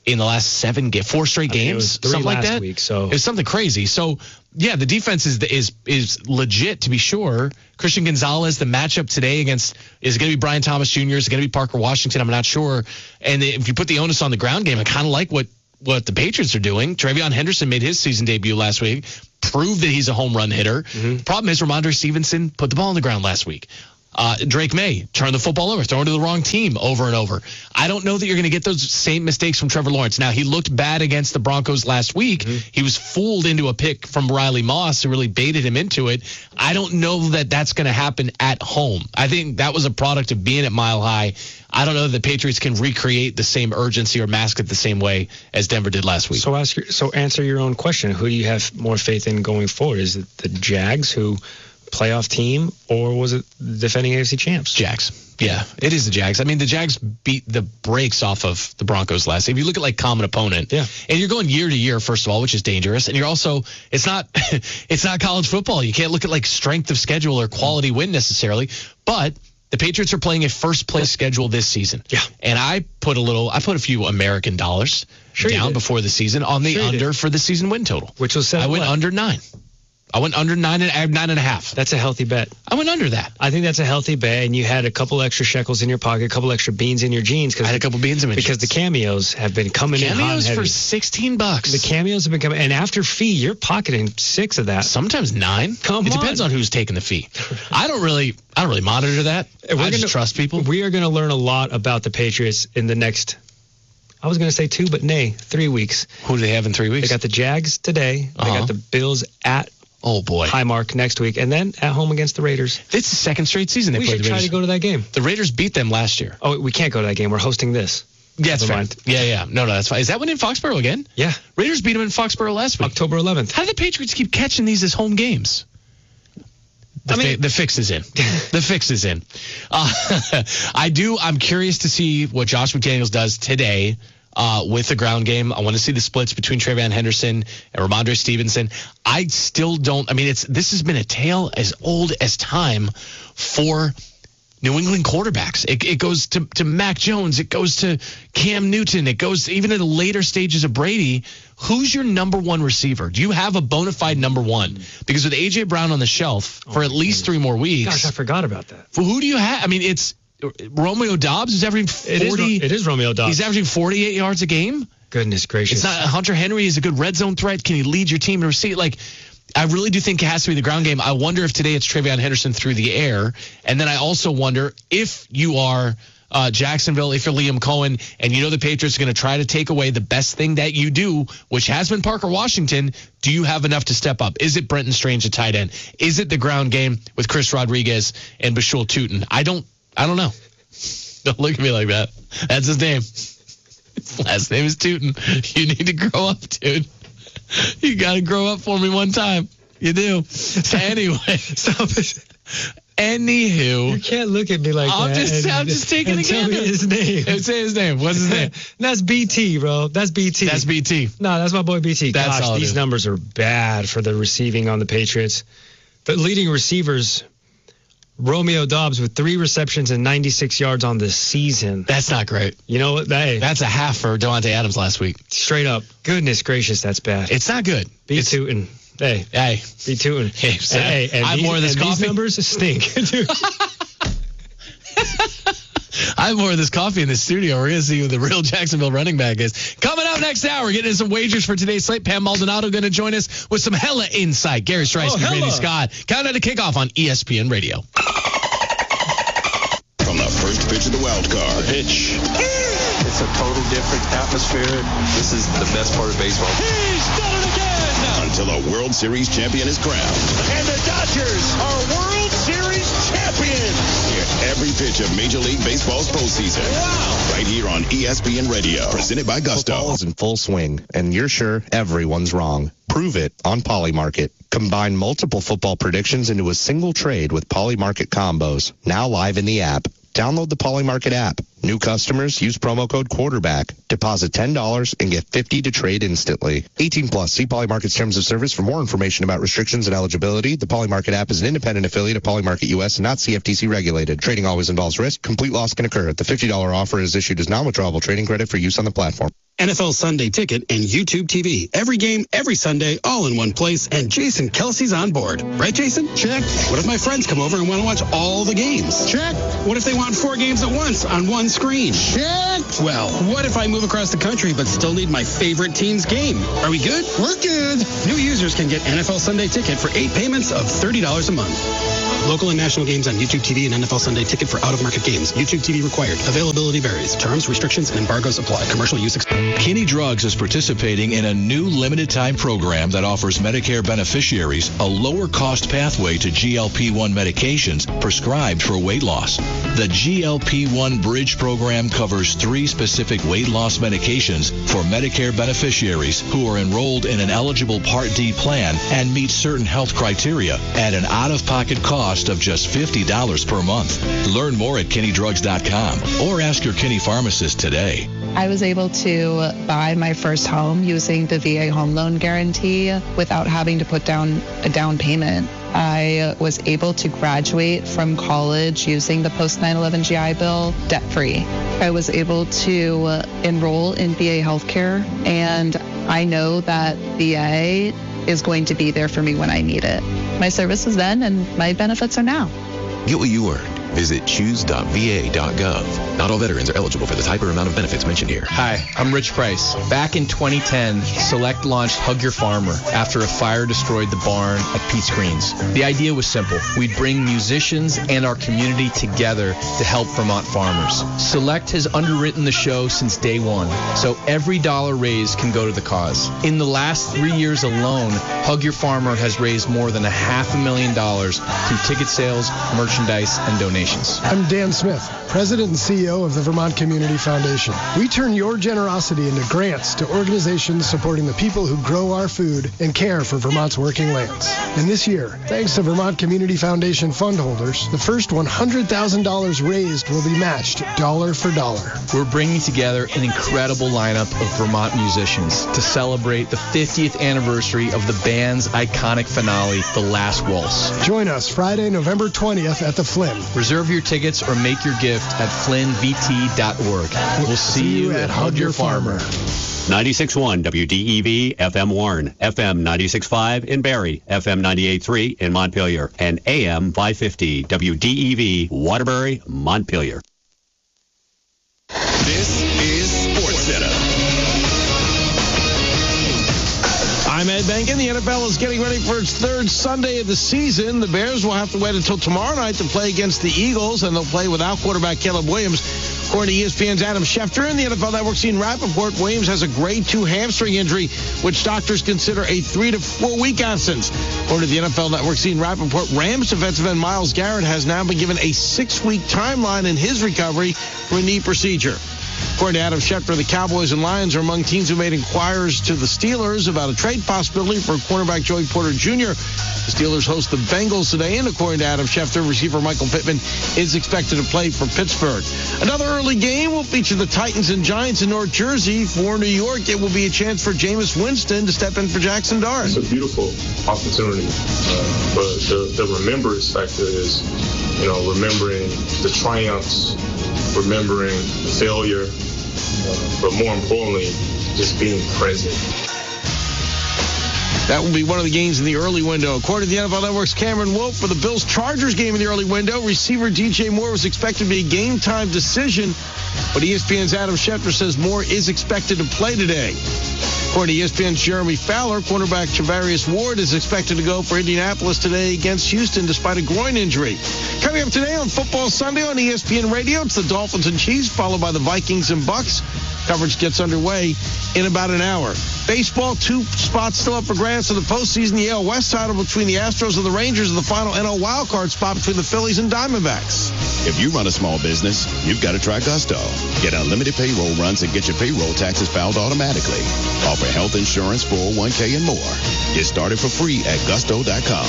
in the last seven games, four straight I mean, it games, was three something like last that. week, so. It was something crazy. So, yeah, the defense is is is legit, to be sure. Christian Gonzalez, the matchup today against, is it going to be Brian Thomas Junior? Is it going to be Parker Washington? I'm not sure. And if you put the onus on the ground game, I kind of like what, what the Patriots are doing. Travion Henderson made his season debut last week, proved that he's a home run hitter. Mm-hmm. The problem is Ramondre Stevenson put the ball on the ground last week. Uh, Drake May turned the football over, throwing to the wrong team over and over. I don't know that you're going to get those same mistakes from Trevor Lawrence. Now, he looked bad against the Broncos last week. Mm-hmm. He was fooled into a pick from Riley Moss, who really baited him into it. I don't know that that's going to happen at home. I think that was a product of being at Mile High. I don't know that the Patriots can recreate the same urgency or mask it the same way as Denver did last week. So ask your, so answer your own question. Who do you have more faith in going forward? Is it the Jags, who playoff team, or was it defending A F C champs? Jags. Yeah, it is the Jags. I mean, the Jags beat the brakes off of the Broncos last. If you look at like common opponent, yeah, and you're going year to year, first of all, which is dangerous, and you're also it's not it's not college football. You can't look at like strength of schedule or quality win necessarily, but the Patriots are playing a first place schedule this season. Yeah, and I put a little, I put a few American dollars sure down before the season on the sure under for the season win total, which was I went what? under nine. I went under nine and nine and a half. That's a healthy bet. I went under that. I think that's a healthy bet, and you had a couple extra shekels in your pocket, a couple extra beans in your jeans. I had a couple beans in my because jeans. the cameos have been coming cameos in hot and heavy. for sixteen bucks. The cameos have been coming, and after fee, you're pocketing six of that. Sometimes nine. Come it on. It depends on who's taking the fee. I don't really, I don't really monitor that. We're I just gonna, trust people. We are going to learn a lot about the Patriots in the next. I was going to say two, but nay, three weeks. Who do they have in three weeks? They got the Jags today. Uh-huh. They got the Bills at. Oh, boy. Highmark next week, and then at home against the Raiders. It's the second straight season they we played the should Raiders. try to go to that game. The Raiders beat them last year. Oh, we can't go to that game. We're hosting this. Yeah, that's Never right. mind. Yeah, yeah. No, no, that's fine. Is that one in Foxborough again? Yeah. Raiders beat them in Foxborough last week. October eleventh. How do the Patriots keep catching these as home games? The, I mean, fi- the fix is in. The fix is in. Uh, I do. I'm curious to see what Josh McDaniels does today uh, with the ground game. I want to see the splits between Travion Henderson and Ramondre Stevenson. I still don't. I mean, it's this has been a tale as old as time for New England quarterbacks. It, it goes to, to Mac Jones. It goes to Cam Newton. It goes to, even in the later stages of Brady. Who's your number one receiver? Do you have a bona fide number one? Because with A J Brown on the shelf for oh, at least three more weeks. Gosh, I forgot about that. For who do you have? I mean, it's Romeo Dobbs is averaging forty. It is, it is Romeo Dobbs. He's averaging forty-eight yards a game. Goodness gracious. It's not Hunter Henry is a good red zone threat. Can he lead your team to receive? Like, I really do think it has to be the ground game. I wonder if today it's Travion Henderson through the air. And then I also wonder if you are uh, Jacksonville, if you're Liam Cohen, and you know the Patriots are going to try to take away the best thing that you do, which has been Parker Washington, do you have enough to step up? Is it Brenton Strange, a tight end? Is it the ground game with Chris Rodriguez and Bashul Tutin? I don't, I don't know. Don't look at me like that. That's his name. His last name is Tutin. You need to grow up, dude. You got to grow up for me one time. You do. Anyway. Stop it. Anywho. You can't look at me like I'm that. Just, and, I'm just taking and a tell me gander. his name. And say his name. What's his name? That's B T, bro. That's B T. That's B T. No, that's my boy B T. That's Gosh, all these numbers are bad for the receiving on the Patriots. The leading receivers, Romeo Dobbs with three receptions and ninety-six yards on the season. That's not great. You know what? Hey, that's a half for Devontae Adams last week. Straight up. Goodness gracious, that's bad. It's not good. Be it's, tootin'. Hey. Hey. Be tootin'. Hey, so hey, and I have these, more of this and coffee. These numbers stink. I have more of this coffee in the studio. We're going to see who the real Jacksonville running back is. Coming up next hour, we're getting into some wagers for today's slate. Pam Maldonado going to join us with some hella insight. Gary Strice, oh, Randy Scott. Countdown to kickoff on E S P N Radio. From the first pitch of the wild card. Pitch. It's a total different atmosphere. This is the best part of baseball. He's done it again. Until a World Series champion is crowned. And the Dodgers are World Series champions. Hear every pitch of Major League Baseball's postseason. Wow. Right here on E S P N Radio. Presented by Gusto. Football is in full swing, and you're sure everyone's wrong. Prove it on Polymarket. Combine multiple football predictions into a single trade with Polymarket combos. Now live in the app. Download the Polymarket app. New customers use promo code quarterback. Deposit ten dollars and get fifty dollars to trade instantly. eighteen plus. See Polymarket's terms of service for more information about restrictions and eligibility. The Polymarket app is an independent affiliate of Polymarket U S and not C F T C regulated. Trading always involves risk. Complete loss can occur. The fifty dollars offer is issued as non-withdrawable trading credit for use on the platform. N F L Sunday Ticket and YouTube T V. Every game, every Sunday, all in one place. And Jason Kelsey's on board. Right, Jason? Check. What if my friends come over and want to watch all the games? Check. What if they want four games at once on one screen? Check. Well, what if I move across the country but still need my favorite team's game? Are we good? We're good. New users can get N F L Sunday Ticket for eight payments of thirty dollars a month. Local and national games on YouTube T V and N F L Sunday Ticket for out-of-market games. YouTube T V required. Availability varies. Terms, restrictions, and embargoes apply. Commercial use. Ex- Kinney Drugs is participating in a new limited-time program that offers Medicare beneficiaries a lower-cost pathway to G L P one medications prescribed for weight loss. The G L P one Bridge program covers three specific weight loss medications for Medicare beneficiaries who are enrolled in an eligible Part D plan and meet certain health criteria at an out-of-pocket cost of just fifty dollars per month. Learn more at kinney drugs dot com or ask your Kinney pharmacist today. I was able to buy my first home using the V A home loan guarantee without having to put down a down payment. I was able to graduate from college using the post nine eleven G I Bill debt-free. I was able to enroll in V A healthcare, and I know that V A is going to be there for me when I need it. My service was then, and my benefits are now. Get what you earned. Visit choose dot v a dot gov. Not all veterans are eligible for the type or amount of benefits mentioned here. Hi, I'm Rich Price. Back in twenty ten, Select launched Hug Your Farmer after a fire destroyed the barn at Pete's Greens. The idea was simple. We'd bring musicians and our community together to help Vermont farmers. Select has underwritten the show since day one, so every dollar raised can go to the cause. In the last three years alone, Hug Your Farmer has raised more than a half a million dollars through ticket sales, merchandise, and donations. I'm Dan Smith, President and C E O of the Vermont Community Foundation. We turn your generosity into grants to organizations supporting the people who grow our food and care for Vermont's working lands. And this year, thanks to Vermont Community Foundation fund holders, the first one hundred thousand dollars raised will be matched dollar for dollar. We're bringing together an incredible lineup of Vermont musicians to celebrate the fiftieth anniversary of the band's iconic finale, The Last Waltz. Join us Friday, November twentieth at the Flynn. Reserve your tickets or make your gift at flynn v t dot org. We'll see you at Hug Your Farmer. ninety-six point one W D E V F M Warren, F M ninety-six point five in Barrie, F M ninety-eight point three in Montpelier, and A M five fifty W D E V Waterbury, Montpelier. This is SportsCenter. I'm Ed Benkin. The N F L is getting ready for its third Sunday of the season. The Bears will have to wait until tomorrow night to play against the Eagles, and they'll play without quarterback Caleb Williams. According to E S P N's Adam Schefter and the N F L Network's Ian Rappaport, Williams has a grade two hamstring injury, which doctors consider a three to four week absence. According to the N F L Network's Ian Rappaport, Rams defensive end Myles Garrett has now been given a six-week timeline in his recovery for a knee procedure. According to Adam Schefter, the Cowboys and Lions are among teams who made inquiries to the Steelers about a trade possibility for cornerback Joey Porter Junior The Steelers host the Bengals today, and according to Adam Schefter, receiver Michael Pittman is expected to play for Pittsburgh. Another early game will feature the Titans and Giants in North Jersey. For New York, it will be a chance for Jameis Winston to step in for Jackson Dart. It's a beautiful opportunity, uh, but the, the remembrance factor is, you know, remembering the triumphs, remembering the failure, uh, but more importantly, just being present. That will be one of the games in the early window. According to the N F L Network's Cameron Wolf, for the Bills-Chargers game in the early window, receiver D J Moore was expected to be a game-time decision, but E S P N's Adam Schefter says Moore is expected to play today. According to E S P N's Jeremy Fowler, cornerback Charvarius Ward is expected to go for Indianapolis today against Houston despite a groin injury. Coming up today on Football Sunday on E S P N Radio, it's the Dolphins and Chiefs, followed by the Vikings and Bucks. Coverage gets underway in about an hour. Baseball, two spots still up for grabs for the postseason. The A L West title between the Astros and the Rangers, and the final N L wildcard spot between the Phillies and Diamondbacks. If you run a small business, you've got to try Gusto. Get unlimited payroll runs and get your payroll taxes filed automatically. Offer health insurance, four oh one k, and more. Get started for free at gusto dot com.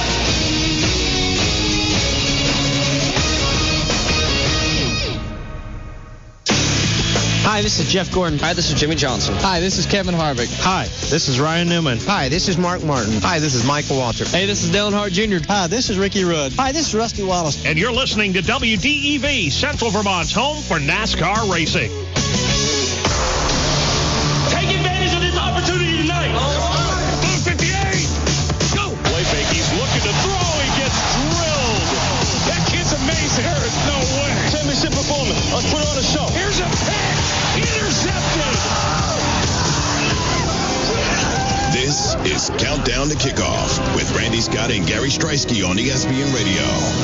Hi, this is Jeff Gordon. Hi, this is Jimmy Johnson. Hi, this is Kevin Harvick. Hi, this is Ryan Newman. Hi, this is Mark Martin. Hi, this is Michael Waltrip. Hey, this is Dale Earnhardt Junior Hi, this is Ricky Rudd. Hi, this is Rusty Wallace. And you're listening to W D E V, Central Vermont's home for NASCAR racing. opportunity tonight. Blue fifty-eight. Go. Play fake. He's looking to throw. He gets drilled. That kid's amazing. There is no way. Championship performance. Let's put on a show. Here's a pick. Intercepted. This is Countdown to Kickoff with Randy Scott and Gary Striewski on E S P N Radio.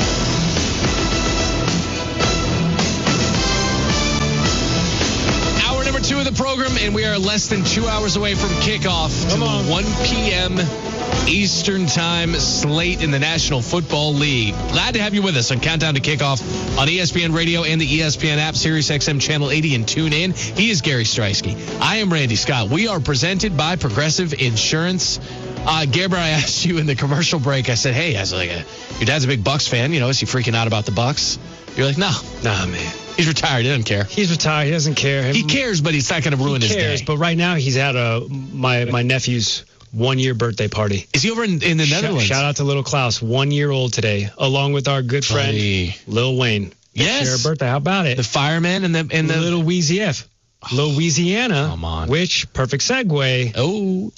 Hour number two of the program, and we are less than two hours away from kickoff to the one p.m. Eastern Time slate in the National Football League. Glad to have you with us on Countdown to Kickoff on E S P N Radio and the E S P N app, Sirius X M Channel eighty, and tune in. He is Gary Striewski. I am Randy Scott. We are presented by Progressive Insurance. Uh, Gabriel, I asked you in the commercial break, I said, hey, I was like, uh, your dad's a big Bucks fan. You know, is he freaking out about the Bucks? You're like, no, nah, man. He's retired. He doesn't care. He's retired. He doesn't care. He cares, but he's not going to ruin he his cares, day. But right now, he's at a my my nephew's one-year birthday party. Is he over in, in the Shout, Netherlands? Shout out to little Klaus, one year old today, along with our good friend Buddy. Lil Wayne. Yes. Share a birthday. How about it? The fireman and the and the Little Wheezy F. Louisiana. Come on. Which, perfect segue. Oh.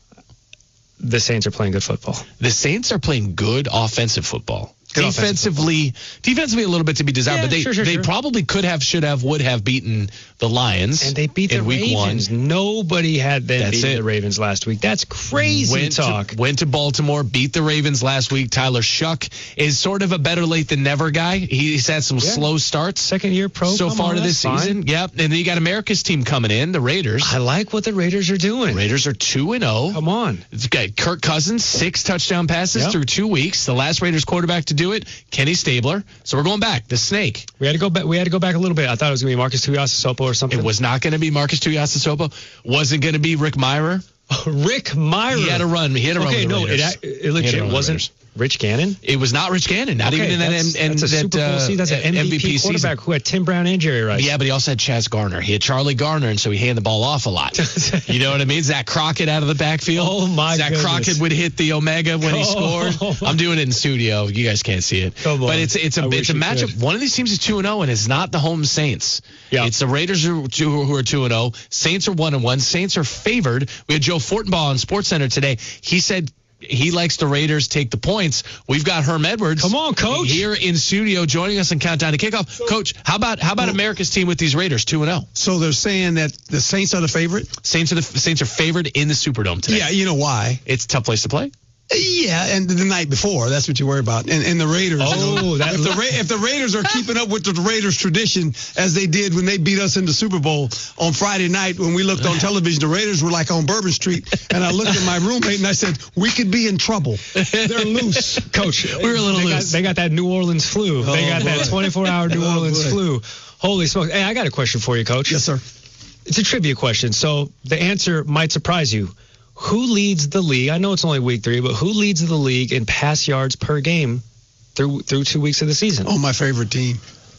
The Saints are playing good football. The Saints are playing good offensive football. Good defensively, offensive defensively a little bit to be desired, Yeah, but they sure, sure, they sure. probably could have, should have, would have beaten the Lions. And they beat the in week Ravens. one. Nobody had them That's beating it. the Ravens last week. That's crazy Went talk. To, went to Baltimore, beat the Ravens last week. Tyler Shuck is sort of a better late than never guy. He's had some Yeah. slow starts. Second year pro. so come far on, to this that's season. fine. Yep. And then you got America's team coming in, the Raiders. I like what the Raiders are doing. Raiders are two and oh. Come on. It's got Kirk Cousins, six touchdown passes Yep. through two weeks. The last Raiders quarterback to do it, Kenny Stabler. So we're going back. The Snake. We had to go back. We had to go back a little bit. I thought it was going to be Marcus Tuiasosopo or something. It was not going to be Marcus Tuiasosopo. Wasn't going to be Rick Myrer. Rick Myrer. He had a run. He had a run Okay, with the no, it, Raiders. act- it He had a legit run with the wasn't Raiders. Rich Gannon. It was not Rich Gannon. Not Okay, even in that, that's, and, that's a that Super Bowl uh, season. That's an M V P quarterback season. who had Tim Brown and Jerry Rice. Yeah, but he also had Chaz Garner. He had Charlie Garner, and so he handed the ball off a lot. You know what I mean? Zach Crockett out of the backfield. Oh, my Zach goodness. Crockett would hit the Omega when he Oh, scored. my- I'm doing it in studio. You guys can't see it. Come on. But it's it's a I it's wish a you matchup. could. One of these teams is two and oh, and it's not the home Saints. Yeah. It's the Raiders who, who who are two and oh. Saints are one and one. Saints are favored. We had Joe Fortenbaugh on SportsCenter today. He said he likes the Raiders take the points. We've got Herm Edwards. Come on, Coach. Here in studio joining us in Countdown to Kickoff. Coach, how about how about America's team with these Raiders two and oh? So they're saying that the Saints are the favorite? Saints are the Saints are favored in the Superdome today. Yeah, you know why? It's a tough place to play. Yeah, and the night before, that's what you worry about. And, and the Raiders. you Oh, know, that- if the Ra- if the Raiders are keeping up with the Raiders tradition as they did when they beat us in the Super Bowl on Friday night when we looked on television, the Raiders were like on Bourbon Street, and I looked at my roommate and I said, "We could be in trouble. They're loose." Coach, We were a little they got, loose. they got that New Orleans flu. they Oh, got that boy. twenty-four hour New Oh, Orleans boy. flu. Holy smokes. Hey, I got a question for you, Coach. Yes, sir. It's a trivia question, so the answer might surprise you. Who leads the league? I know it's only week three, but who leads the league in pass yards per game through through two weeks of the season? Oh, my favorite team,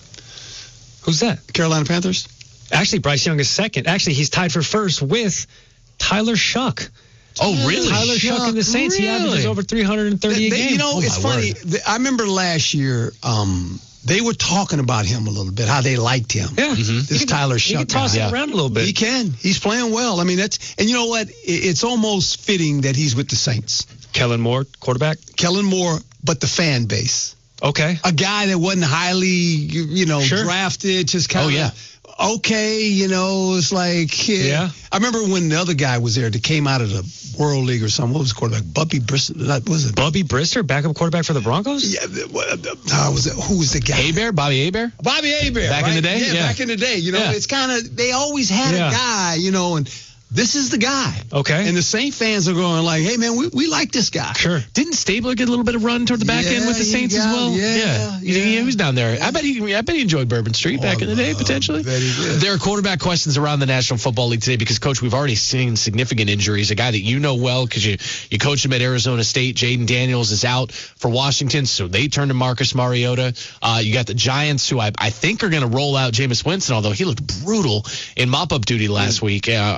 Who's that? Carolina Panthers. Actually, Bryce Young is second. Actually, he's tied for first with Tyler Shuck. Oh, really? Tyler Shuck and the Saints. He averages Really? over three hundred thirty They- a they- game. You know, Oh, it's my funny. word. The- I remember last year, um, they were talking about him a little bit, how they liked him. Yeah. This He can- Tyler He Shuck can toss guy. it around a little bit. He can. He's playing well. I mean, that's and you know what? I- It's almost fitting that he's with the Saints. Kellen Moore, quarterback. Kellen Moore, but the fan base. Okay. A guy that wasn't highly, you, you know, Sure. drafted, just kind Oh, of. yeah. Okay, you know, it's like. eh. Yeah. I remember when the other guy was there that came out of the World League or something. What was the quarterback? Bubby Bristol. What was it? Bubby Brister, backup quarterback for the Broncos? Yeah, the- what- the- uh, was it, who was the guy? Abear, Bobby Abear. Bobby Abear. Back in right? the day? Yeah, Yeah. back in the day. You know, Yeah. it's kind of, they always had Yeah. a guy, you know, and this is the guy. Okay. And the Saint fans are going like, hey, man, we, we like this guy. Sure. Didn't Stabler get a little bit of run toward the back Yeah, end with the he Saints as got- well? yeah, He- yeah. he was down there. I bet he I bet he enjoyed Bourbon Street back in the day, Oh, potentially. bet he did. There are quarterback questions around the National Football League today because, Coach, we've already seen significant injuries. A guy that you know well because you, you coached him at Arizona State, Jaden Daniels, is out for Washington, so they turn to Marcus Mariota. Uh, you got the Giants, who I, I think are going to roll out Jameis Winston, although he looked brutal in mop-up duty last week uh, on in relief.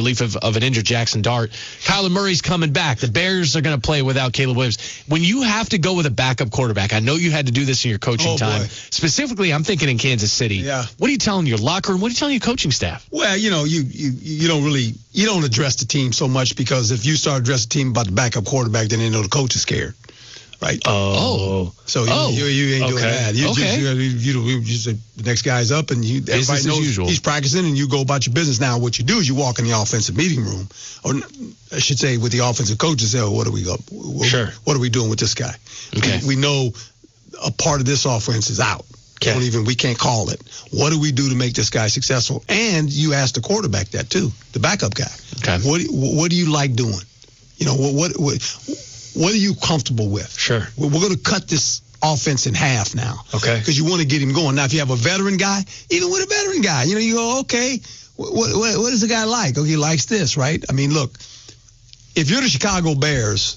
relief of, of an injured Jackson Dart. Kyler Murray's coming back. The Bears are going to play without Caleb Williams. When you have to go with a backup quarterback, I know you had to do this in your coaching oh, time. Boy. Specifically, I'm thinking in Kansas City. Yeah. What are you telling your locker room? What are you telling your coaching staff? Well, you know, you you you don't really you don't address the team so much, because if you start addressing the team about the backup quarterback, then they know the coach is scared. Right. Oh. So you, oh. you, you ain't okay. doing that. You okay. just, you, you, you just say the next guy's up, and you Business everybody knows as usual. he's practicing, and you go about your business. Now, what you do is you walk in the offensive meeting room, or I should say, with the offensive coach, and say, oh, "What are we go? What, sure. What are we doing with this guy? Okay. We, we know a part of this offense is out. Okay. Don't even we can't call it. What do we do to make this guy successful? And you ask the quarterback that too, the backup guy. Okay. What What do you like doing? You know what what. what What are you comfortable with? Sure. We're going to cut this offense in half now. Okay. Because you want to get him going. Now, if you have a veteran guy, even with a veteran guy, you know, you go, okay, what, what, what is the guy like? Oh, he likes this, right? I mean, look, if you're the Chicago Bears,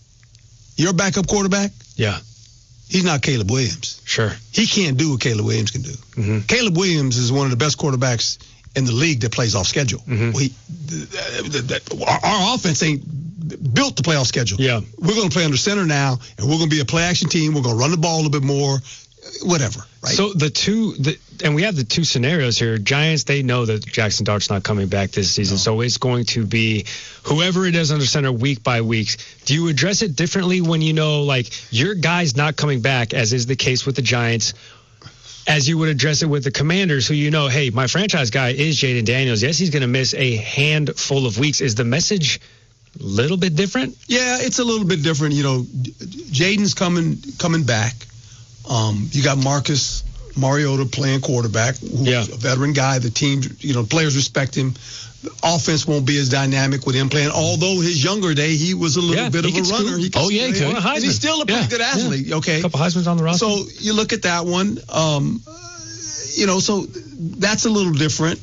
your backup quarterback, yeah, he's not Caleb Williams. Sure. He can't do what Caleb Williams can do. Mm-hmm. Caleb Williams is one of the best quarterbacks in the league that plays off schedule. Mm-hmm. We, the, the, the, our, our offense ain't built to play off schedule. Yeah. We're going to play under center now, and we're going to be a play action team. We're going to run the ball a little bit more, whatever. Right. So the two, the, and we have the two scenarios here. Giants, they know that Jackson Dart's not coming back this season, no. So it's going to be whoever it is under center week by week. Do you address it differently when you know, like, your guy's not coming back, as is the case with the Giants, as you would address it with the Commanders, who you know, hey, my franchise guy is Jaden Daniels. Yes, he's going to miss a handful of weeks. Is the message a little bit different? Yeah, it's a little bit different. You know, Jaden's coming coming back. Um, you got Marcus Mariota playing quarterback, who's yeah. a veteran guy. The team, you know, players respect him. The offense won't be as dynamic with him playing. Although his younger day, he was a little yeah, bit of a runner. He oh, yeah, he could. And he's still a pretty yeah. good athlete, yeah. okay? A couple Heisman's on the roster. So you look at that one. Um, you know, so that's a little different.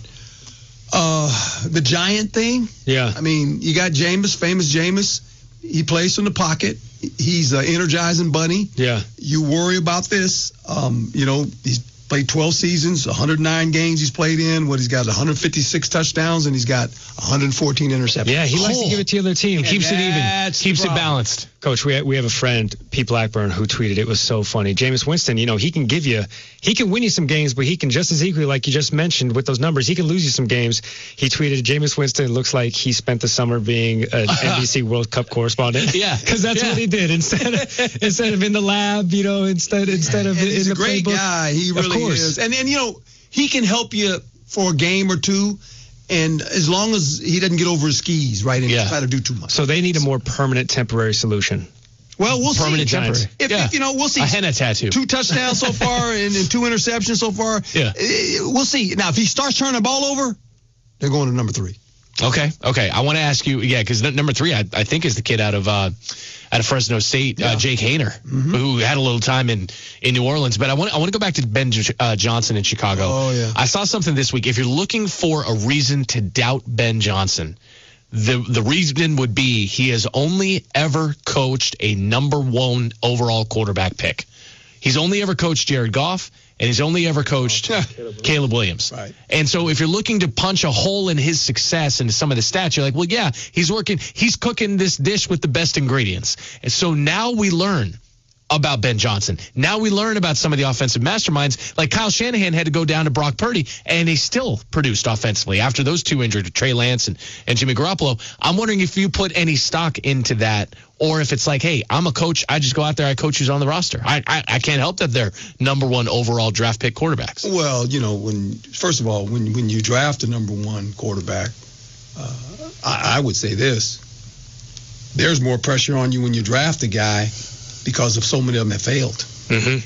Uh, the Giant thing. Yeah. I mean, you got Jameis, famous Jameis. He plays from the pocket. He's an energizing bunny. Yeah. You worry about this. Um, you know, he's played twelve seasons, one hundred nine games he's played in. What, he's got one hundred fifty-six touchdowns, and he's got one hundred fourteen interceptions. Yeah, he likes oh. to give it to the other team. And keeps it even. Keeps it balanced. Coach, we we have a friend, Pete Blackburn, who tweeted, it was so funny. Jameis Winston, you know, he can give you, he can win you some games, but he can just as equally, like you just mentioned with those numbers, he can lose you some games. He tweeted, Jameis Winston looks like he spent the summer being an N B C World Cup correspondent. Yeah. Because that's yeah. what he did. Instead of, instead of in the lab, you know, instead instead of and in he's the a great playbook. guy. He really of course. is. And, and, you know, he can help you for a game or two. And as long as he doesn't get over his skis, right, and yeah. try to do too much. So they need a more permanent temporary solution. Well, we'll Permanent see. temporary. If, yeah. if, you know, we'll see. A henna tattoo. Two touchdowns so far and, and two interceptions so far. Yeah. We'll see. Now, if he starts turning the ball over, they're going to number three. Okay. Okay. I want to ask you, yeah, because number three, I, I think, is the kid out of uh, out of Fresno State, yeah. uh, Jake Haener, mm-hmm. who had a little time in, in New Orleans. But I want I want to go back to Ben uh, Johnson in Chicago. Oh, yeah. I saw something this week. If you're looking for a reason to doubt Ben Johnson, the the reason would be he has only ever coached a number one overall quarterback pick. He's only ever coached Jared Goff, and he's only ever coached Caleb Williams. Right. And so if you're looking to punch a hole in his success into some of the stats, you're like, well, yeah, he's working, he's cooking this dish with the best ingredients. And so now we learn about Ben Johnson. Now we learn about some of the offensive masterminds. Like Kyle Shanahan had to go down to Brock Purdy, and he still produced offensively after those two injured, Trey Lance and, and Jimmy Garoppolo. I'm wondering if you put any stock into that, or if it's like, hey, I'm a coach, I just go out there, I coach who's on the roster. I I, I can't help that they're number one overall draft pick quarterbacks. Well, you know, when first of all, when when you draft a number one quarterback, uh, I, I would say this: there's more pressure on you when you draft a guy because of so many of them have failed. Mm-hmm.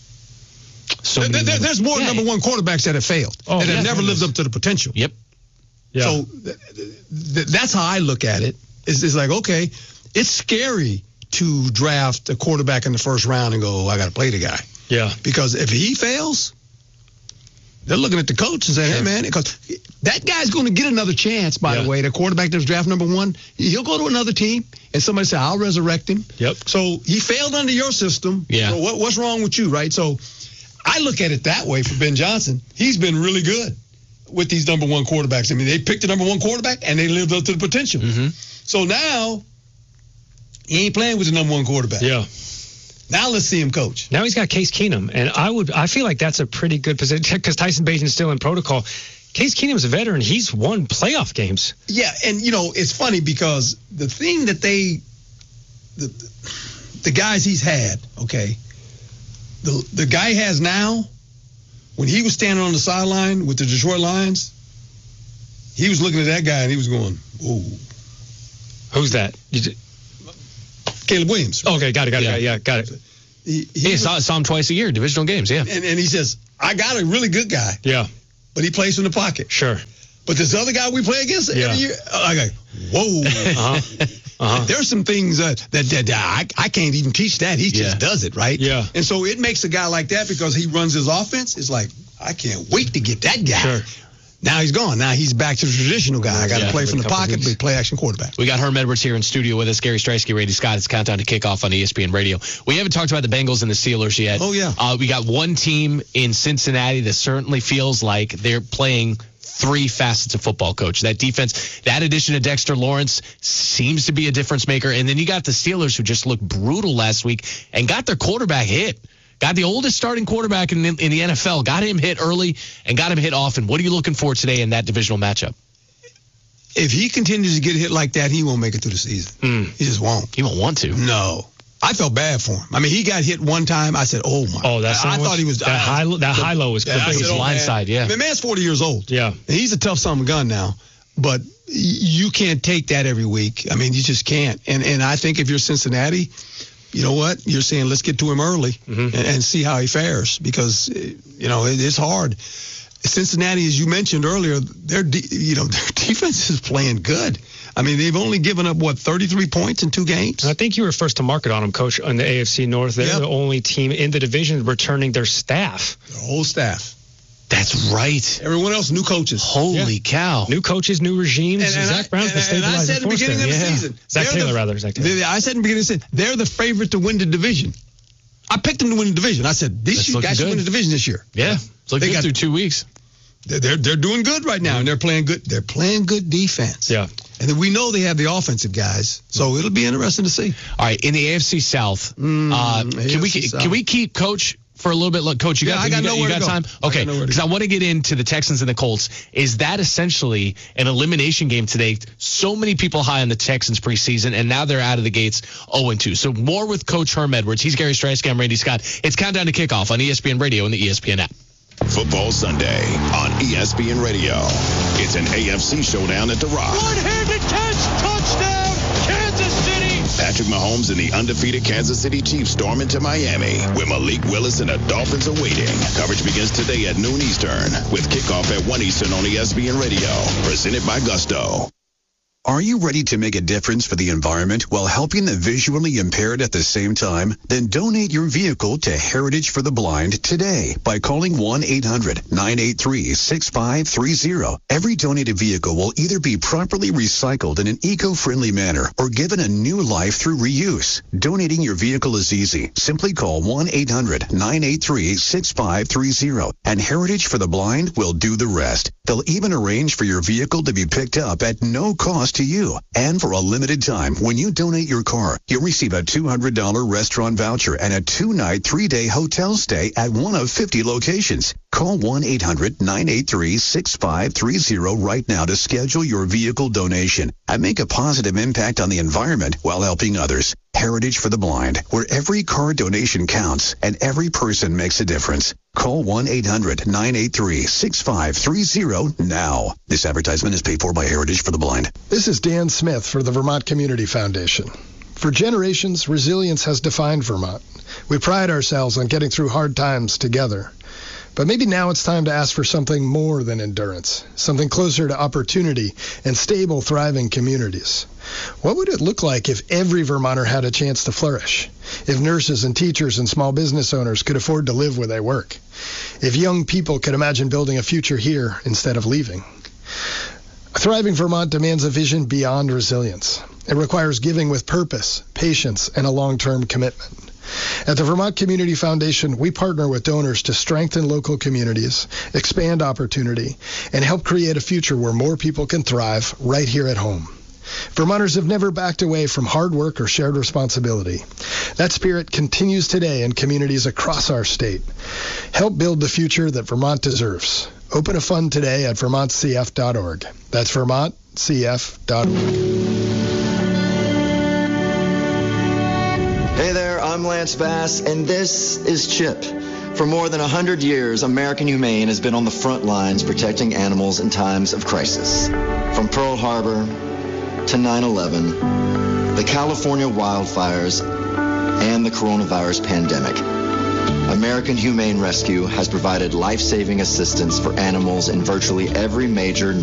So there, there, there's more yeah. number one quarterbacks that have failed oh, that yeah, have never lived up to the potential. Yep. Yeah. So th- th- that's how I look at it. It's, it's like, okay, it's scary to draft a quarterback in the first round and go, I got to play the guy. Yeah. Because if he fails, they're looking at the coach and saying, sure. hey, man, because that guy's going to get another chance, by yeah. the way. The quarterback that was draft number one, he'll go to another team, and somebody say, I'll resurrect him. Yep. So he failed under your system. Yeah. So what, what's wrong with you, right? So I look at it that way for Ben Johnson. He's been really good. with these number one quarterbacks. I mean, they picked the number one quarterback, and they lived up to the potential. Mm-hmm. So now, he ain't playing with the number one quarterback. Yeah. Now let's see him coach. Now he's got Case Keenum, and I would I feel like that's a pretty good position because Tyson Bagent's still in protocol. Case Keenum's a veteran. He's won playoff games. Yeah, and, you know, it's funny because the thing that they the, the guys he's had, okay, the the guy he has now, when he was standing on the sideline with the Detroit Lions, he was looking at that guy and he was going, "Whoa." Who's that? You Caleb Williams. Okay, got it, got it, yeah, yeah got it. He, he yeah, was, saw, saw him twice a year, divisional games, yeah. And, and he says, I got a really good guy. Yeah. But he plays from the pocket. Sure. But this other guy we play against yeah. every year, I go, whoa. uh-huh. Uh-huh. There's some things uh, that, that, that I, I can't even teach that. He just yeah. does it, right? Yeah. And so it makes a guy like that because he runs his offense. It's like, I can't wait to get that guy. Sure. Now he's gone. Now he's back to the traditional guy. I got to yeah, play from the pocket, but play action quarterback. We got Herm Edwards here in studio with us. Gary Streisky, Randy Scott. It's Countdown to Kickoff on E S P N Radio. We haven't talked about the Bengals and the Steelers yet. Oh, yeah. Uh, we got one team in Cincinnati that certainly feels like they're playing three facets of football, coach. That defense, that addition of Dexter Lawrence seems to be a difference maker. And then you got the Steelers who just looked brutal last week and got their quarterback hit. Got the oldest starting quarterback in, in the N F L, got him hit early and got him hit often. What are you looking for today in that divisional matchup? If he continues to get hit like that, he won't make it through the season. Mm. He just won't. He won't want to. No. I felt bad for him. I mean, he got hit one time. I said, oh, my. Oh, that's I, I thought he was. That, uh, high, that the, high low was yeah, the biggest oh, blindside, yeah. The man's forty years old. Yeah. And he's a tough son of a gun now. But you can't take that every week. I mean, you just can't. And, and I think if you're Cincinnati, you know what? You're saying let's get to him early mm-hmm. and, and see how he fares because, you know, it, it's hard. Cincinnati, as you mentioned earlier, their de- you know their defense is playing good. I mean, they've only given up, what, thirty-three points in two games? I think you were first to market on them, Coach, on the A F C North. They're yep. the only team in the division returning their staff. Their whole staff. That's right. Everyone else, new coaches. Holy yeah. cow. New coaches, new regimes. And, and Zach I, Brown's and, the stabilizer. And I said at the beginning of the yeah. season. Zach Taylor, the, rather. Zach Taylor. I said in the beginning of the season, they're the favorite to win the division. I picked them to win the division. I said, these you guys should win the division this year. Yeah. It's looking good through two weeks. They're, they're, they're doing good right now, and they're playing good. They're playing good defense. Yeah. And then we know they have the offensive guys, so it'll be interesting to see. All right, in the A F C South, mm, uh, A F C can we South. can we keep Coach for a little bit? Look, Coach, you yeah, got, I got you got, nowhere you got to go. time? Okay, because I, I want to get into the Texans and the Colts. Is that essentially an elimination game today? So many people high on the Texans preseason, and now they're out of the gates oh and two. So more with Coach Herm Edwards. He's Gary Streisky. I'm Randy Scott. It's Countdown to Kickoff on E S P N Radio and the E S P N app. Football Sunday on E S P N Radio. It's an A F C showdown at The Rock. One-handed catch, touchdown, Kansas City. Patrick Mahomes and the undefeated Kansas City Chiefs storm into Miami, where Malik Willis and the Dolphins are waiting. Coverage begins today at noon Eastern, with kickoff at one Eastern on E S P N Radio. Presented by Gusto. Are you ready to make a difference for the environment while helping the visually impaired at the same time? Then donate your vehicle to Heritage for the Blind today by calling one eight hundred nine eight three six five three zero. Every donated vehicle will either be properly recycled in an eco-friendly manner or given a new life through reuse. Donating your vehicle is easy. Simply call one eight hundred nine eight three six five three zero and Heritage for the Blind will do the rest. They'll even arrange for your vehicle to be picked up at no cost to you. And for a limited time, when you donate your car, you'll receive a two hundred dollars restaurant voucher and a two-night, three-day hotel stay at one of fifty locations. Call one eight hundred nine eight three six five three zero right now to schedule your vehicle donation and make a positive impact on the environment while helping others. Heritage for the Blind, where every car donation counts and every person makes a difference. Call one eight hundred nine eight three six five three zero now. This advertisement is paid for by Heritage for the Blind. This is Dan Smith for the Vermont Community Foundation. For generations, resilience has defined Vermont. We pride ourselves on getting through hard times together. But maybe now it's time to ask for something more than endurance, something closer to opportunity and stable, thriving communities. What would it look like if every Vermonter had a chance to flourish? If nurses and teachers and small business owners could afford to live where they work? If young people could imagine building a future here instead of leaving? A thriving Vermont demands a vision beyond resilience. It requires giving with purpose, patience, and a long-term commitment. At the Vermont Community Foundation, we partner with donors to strengthen local communities, expand opportunity, and help create a future where more people can thrive right here at home. Vermonters have never backed away from hard work or shared responsibility. That spirit continues today in communities across our state. Help build the future that Vermont deserves. Open a fund today at vermont c f dot org. That's vermont c f dot org. Hey there, I'm Lance Bass, and this is CHIP. For more than one hundred years, American Humane has been on the front lines protecting animals in times of crisis. From Pearl Harbor to nine eleven, the California wildfires, and the coronavirus pandemic, American Humane Rescue has provided life-saving assistance for animals in virtually every major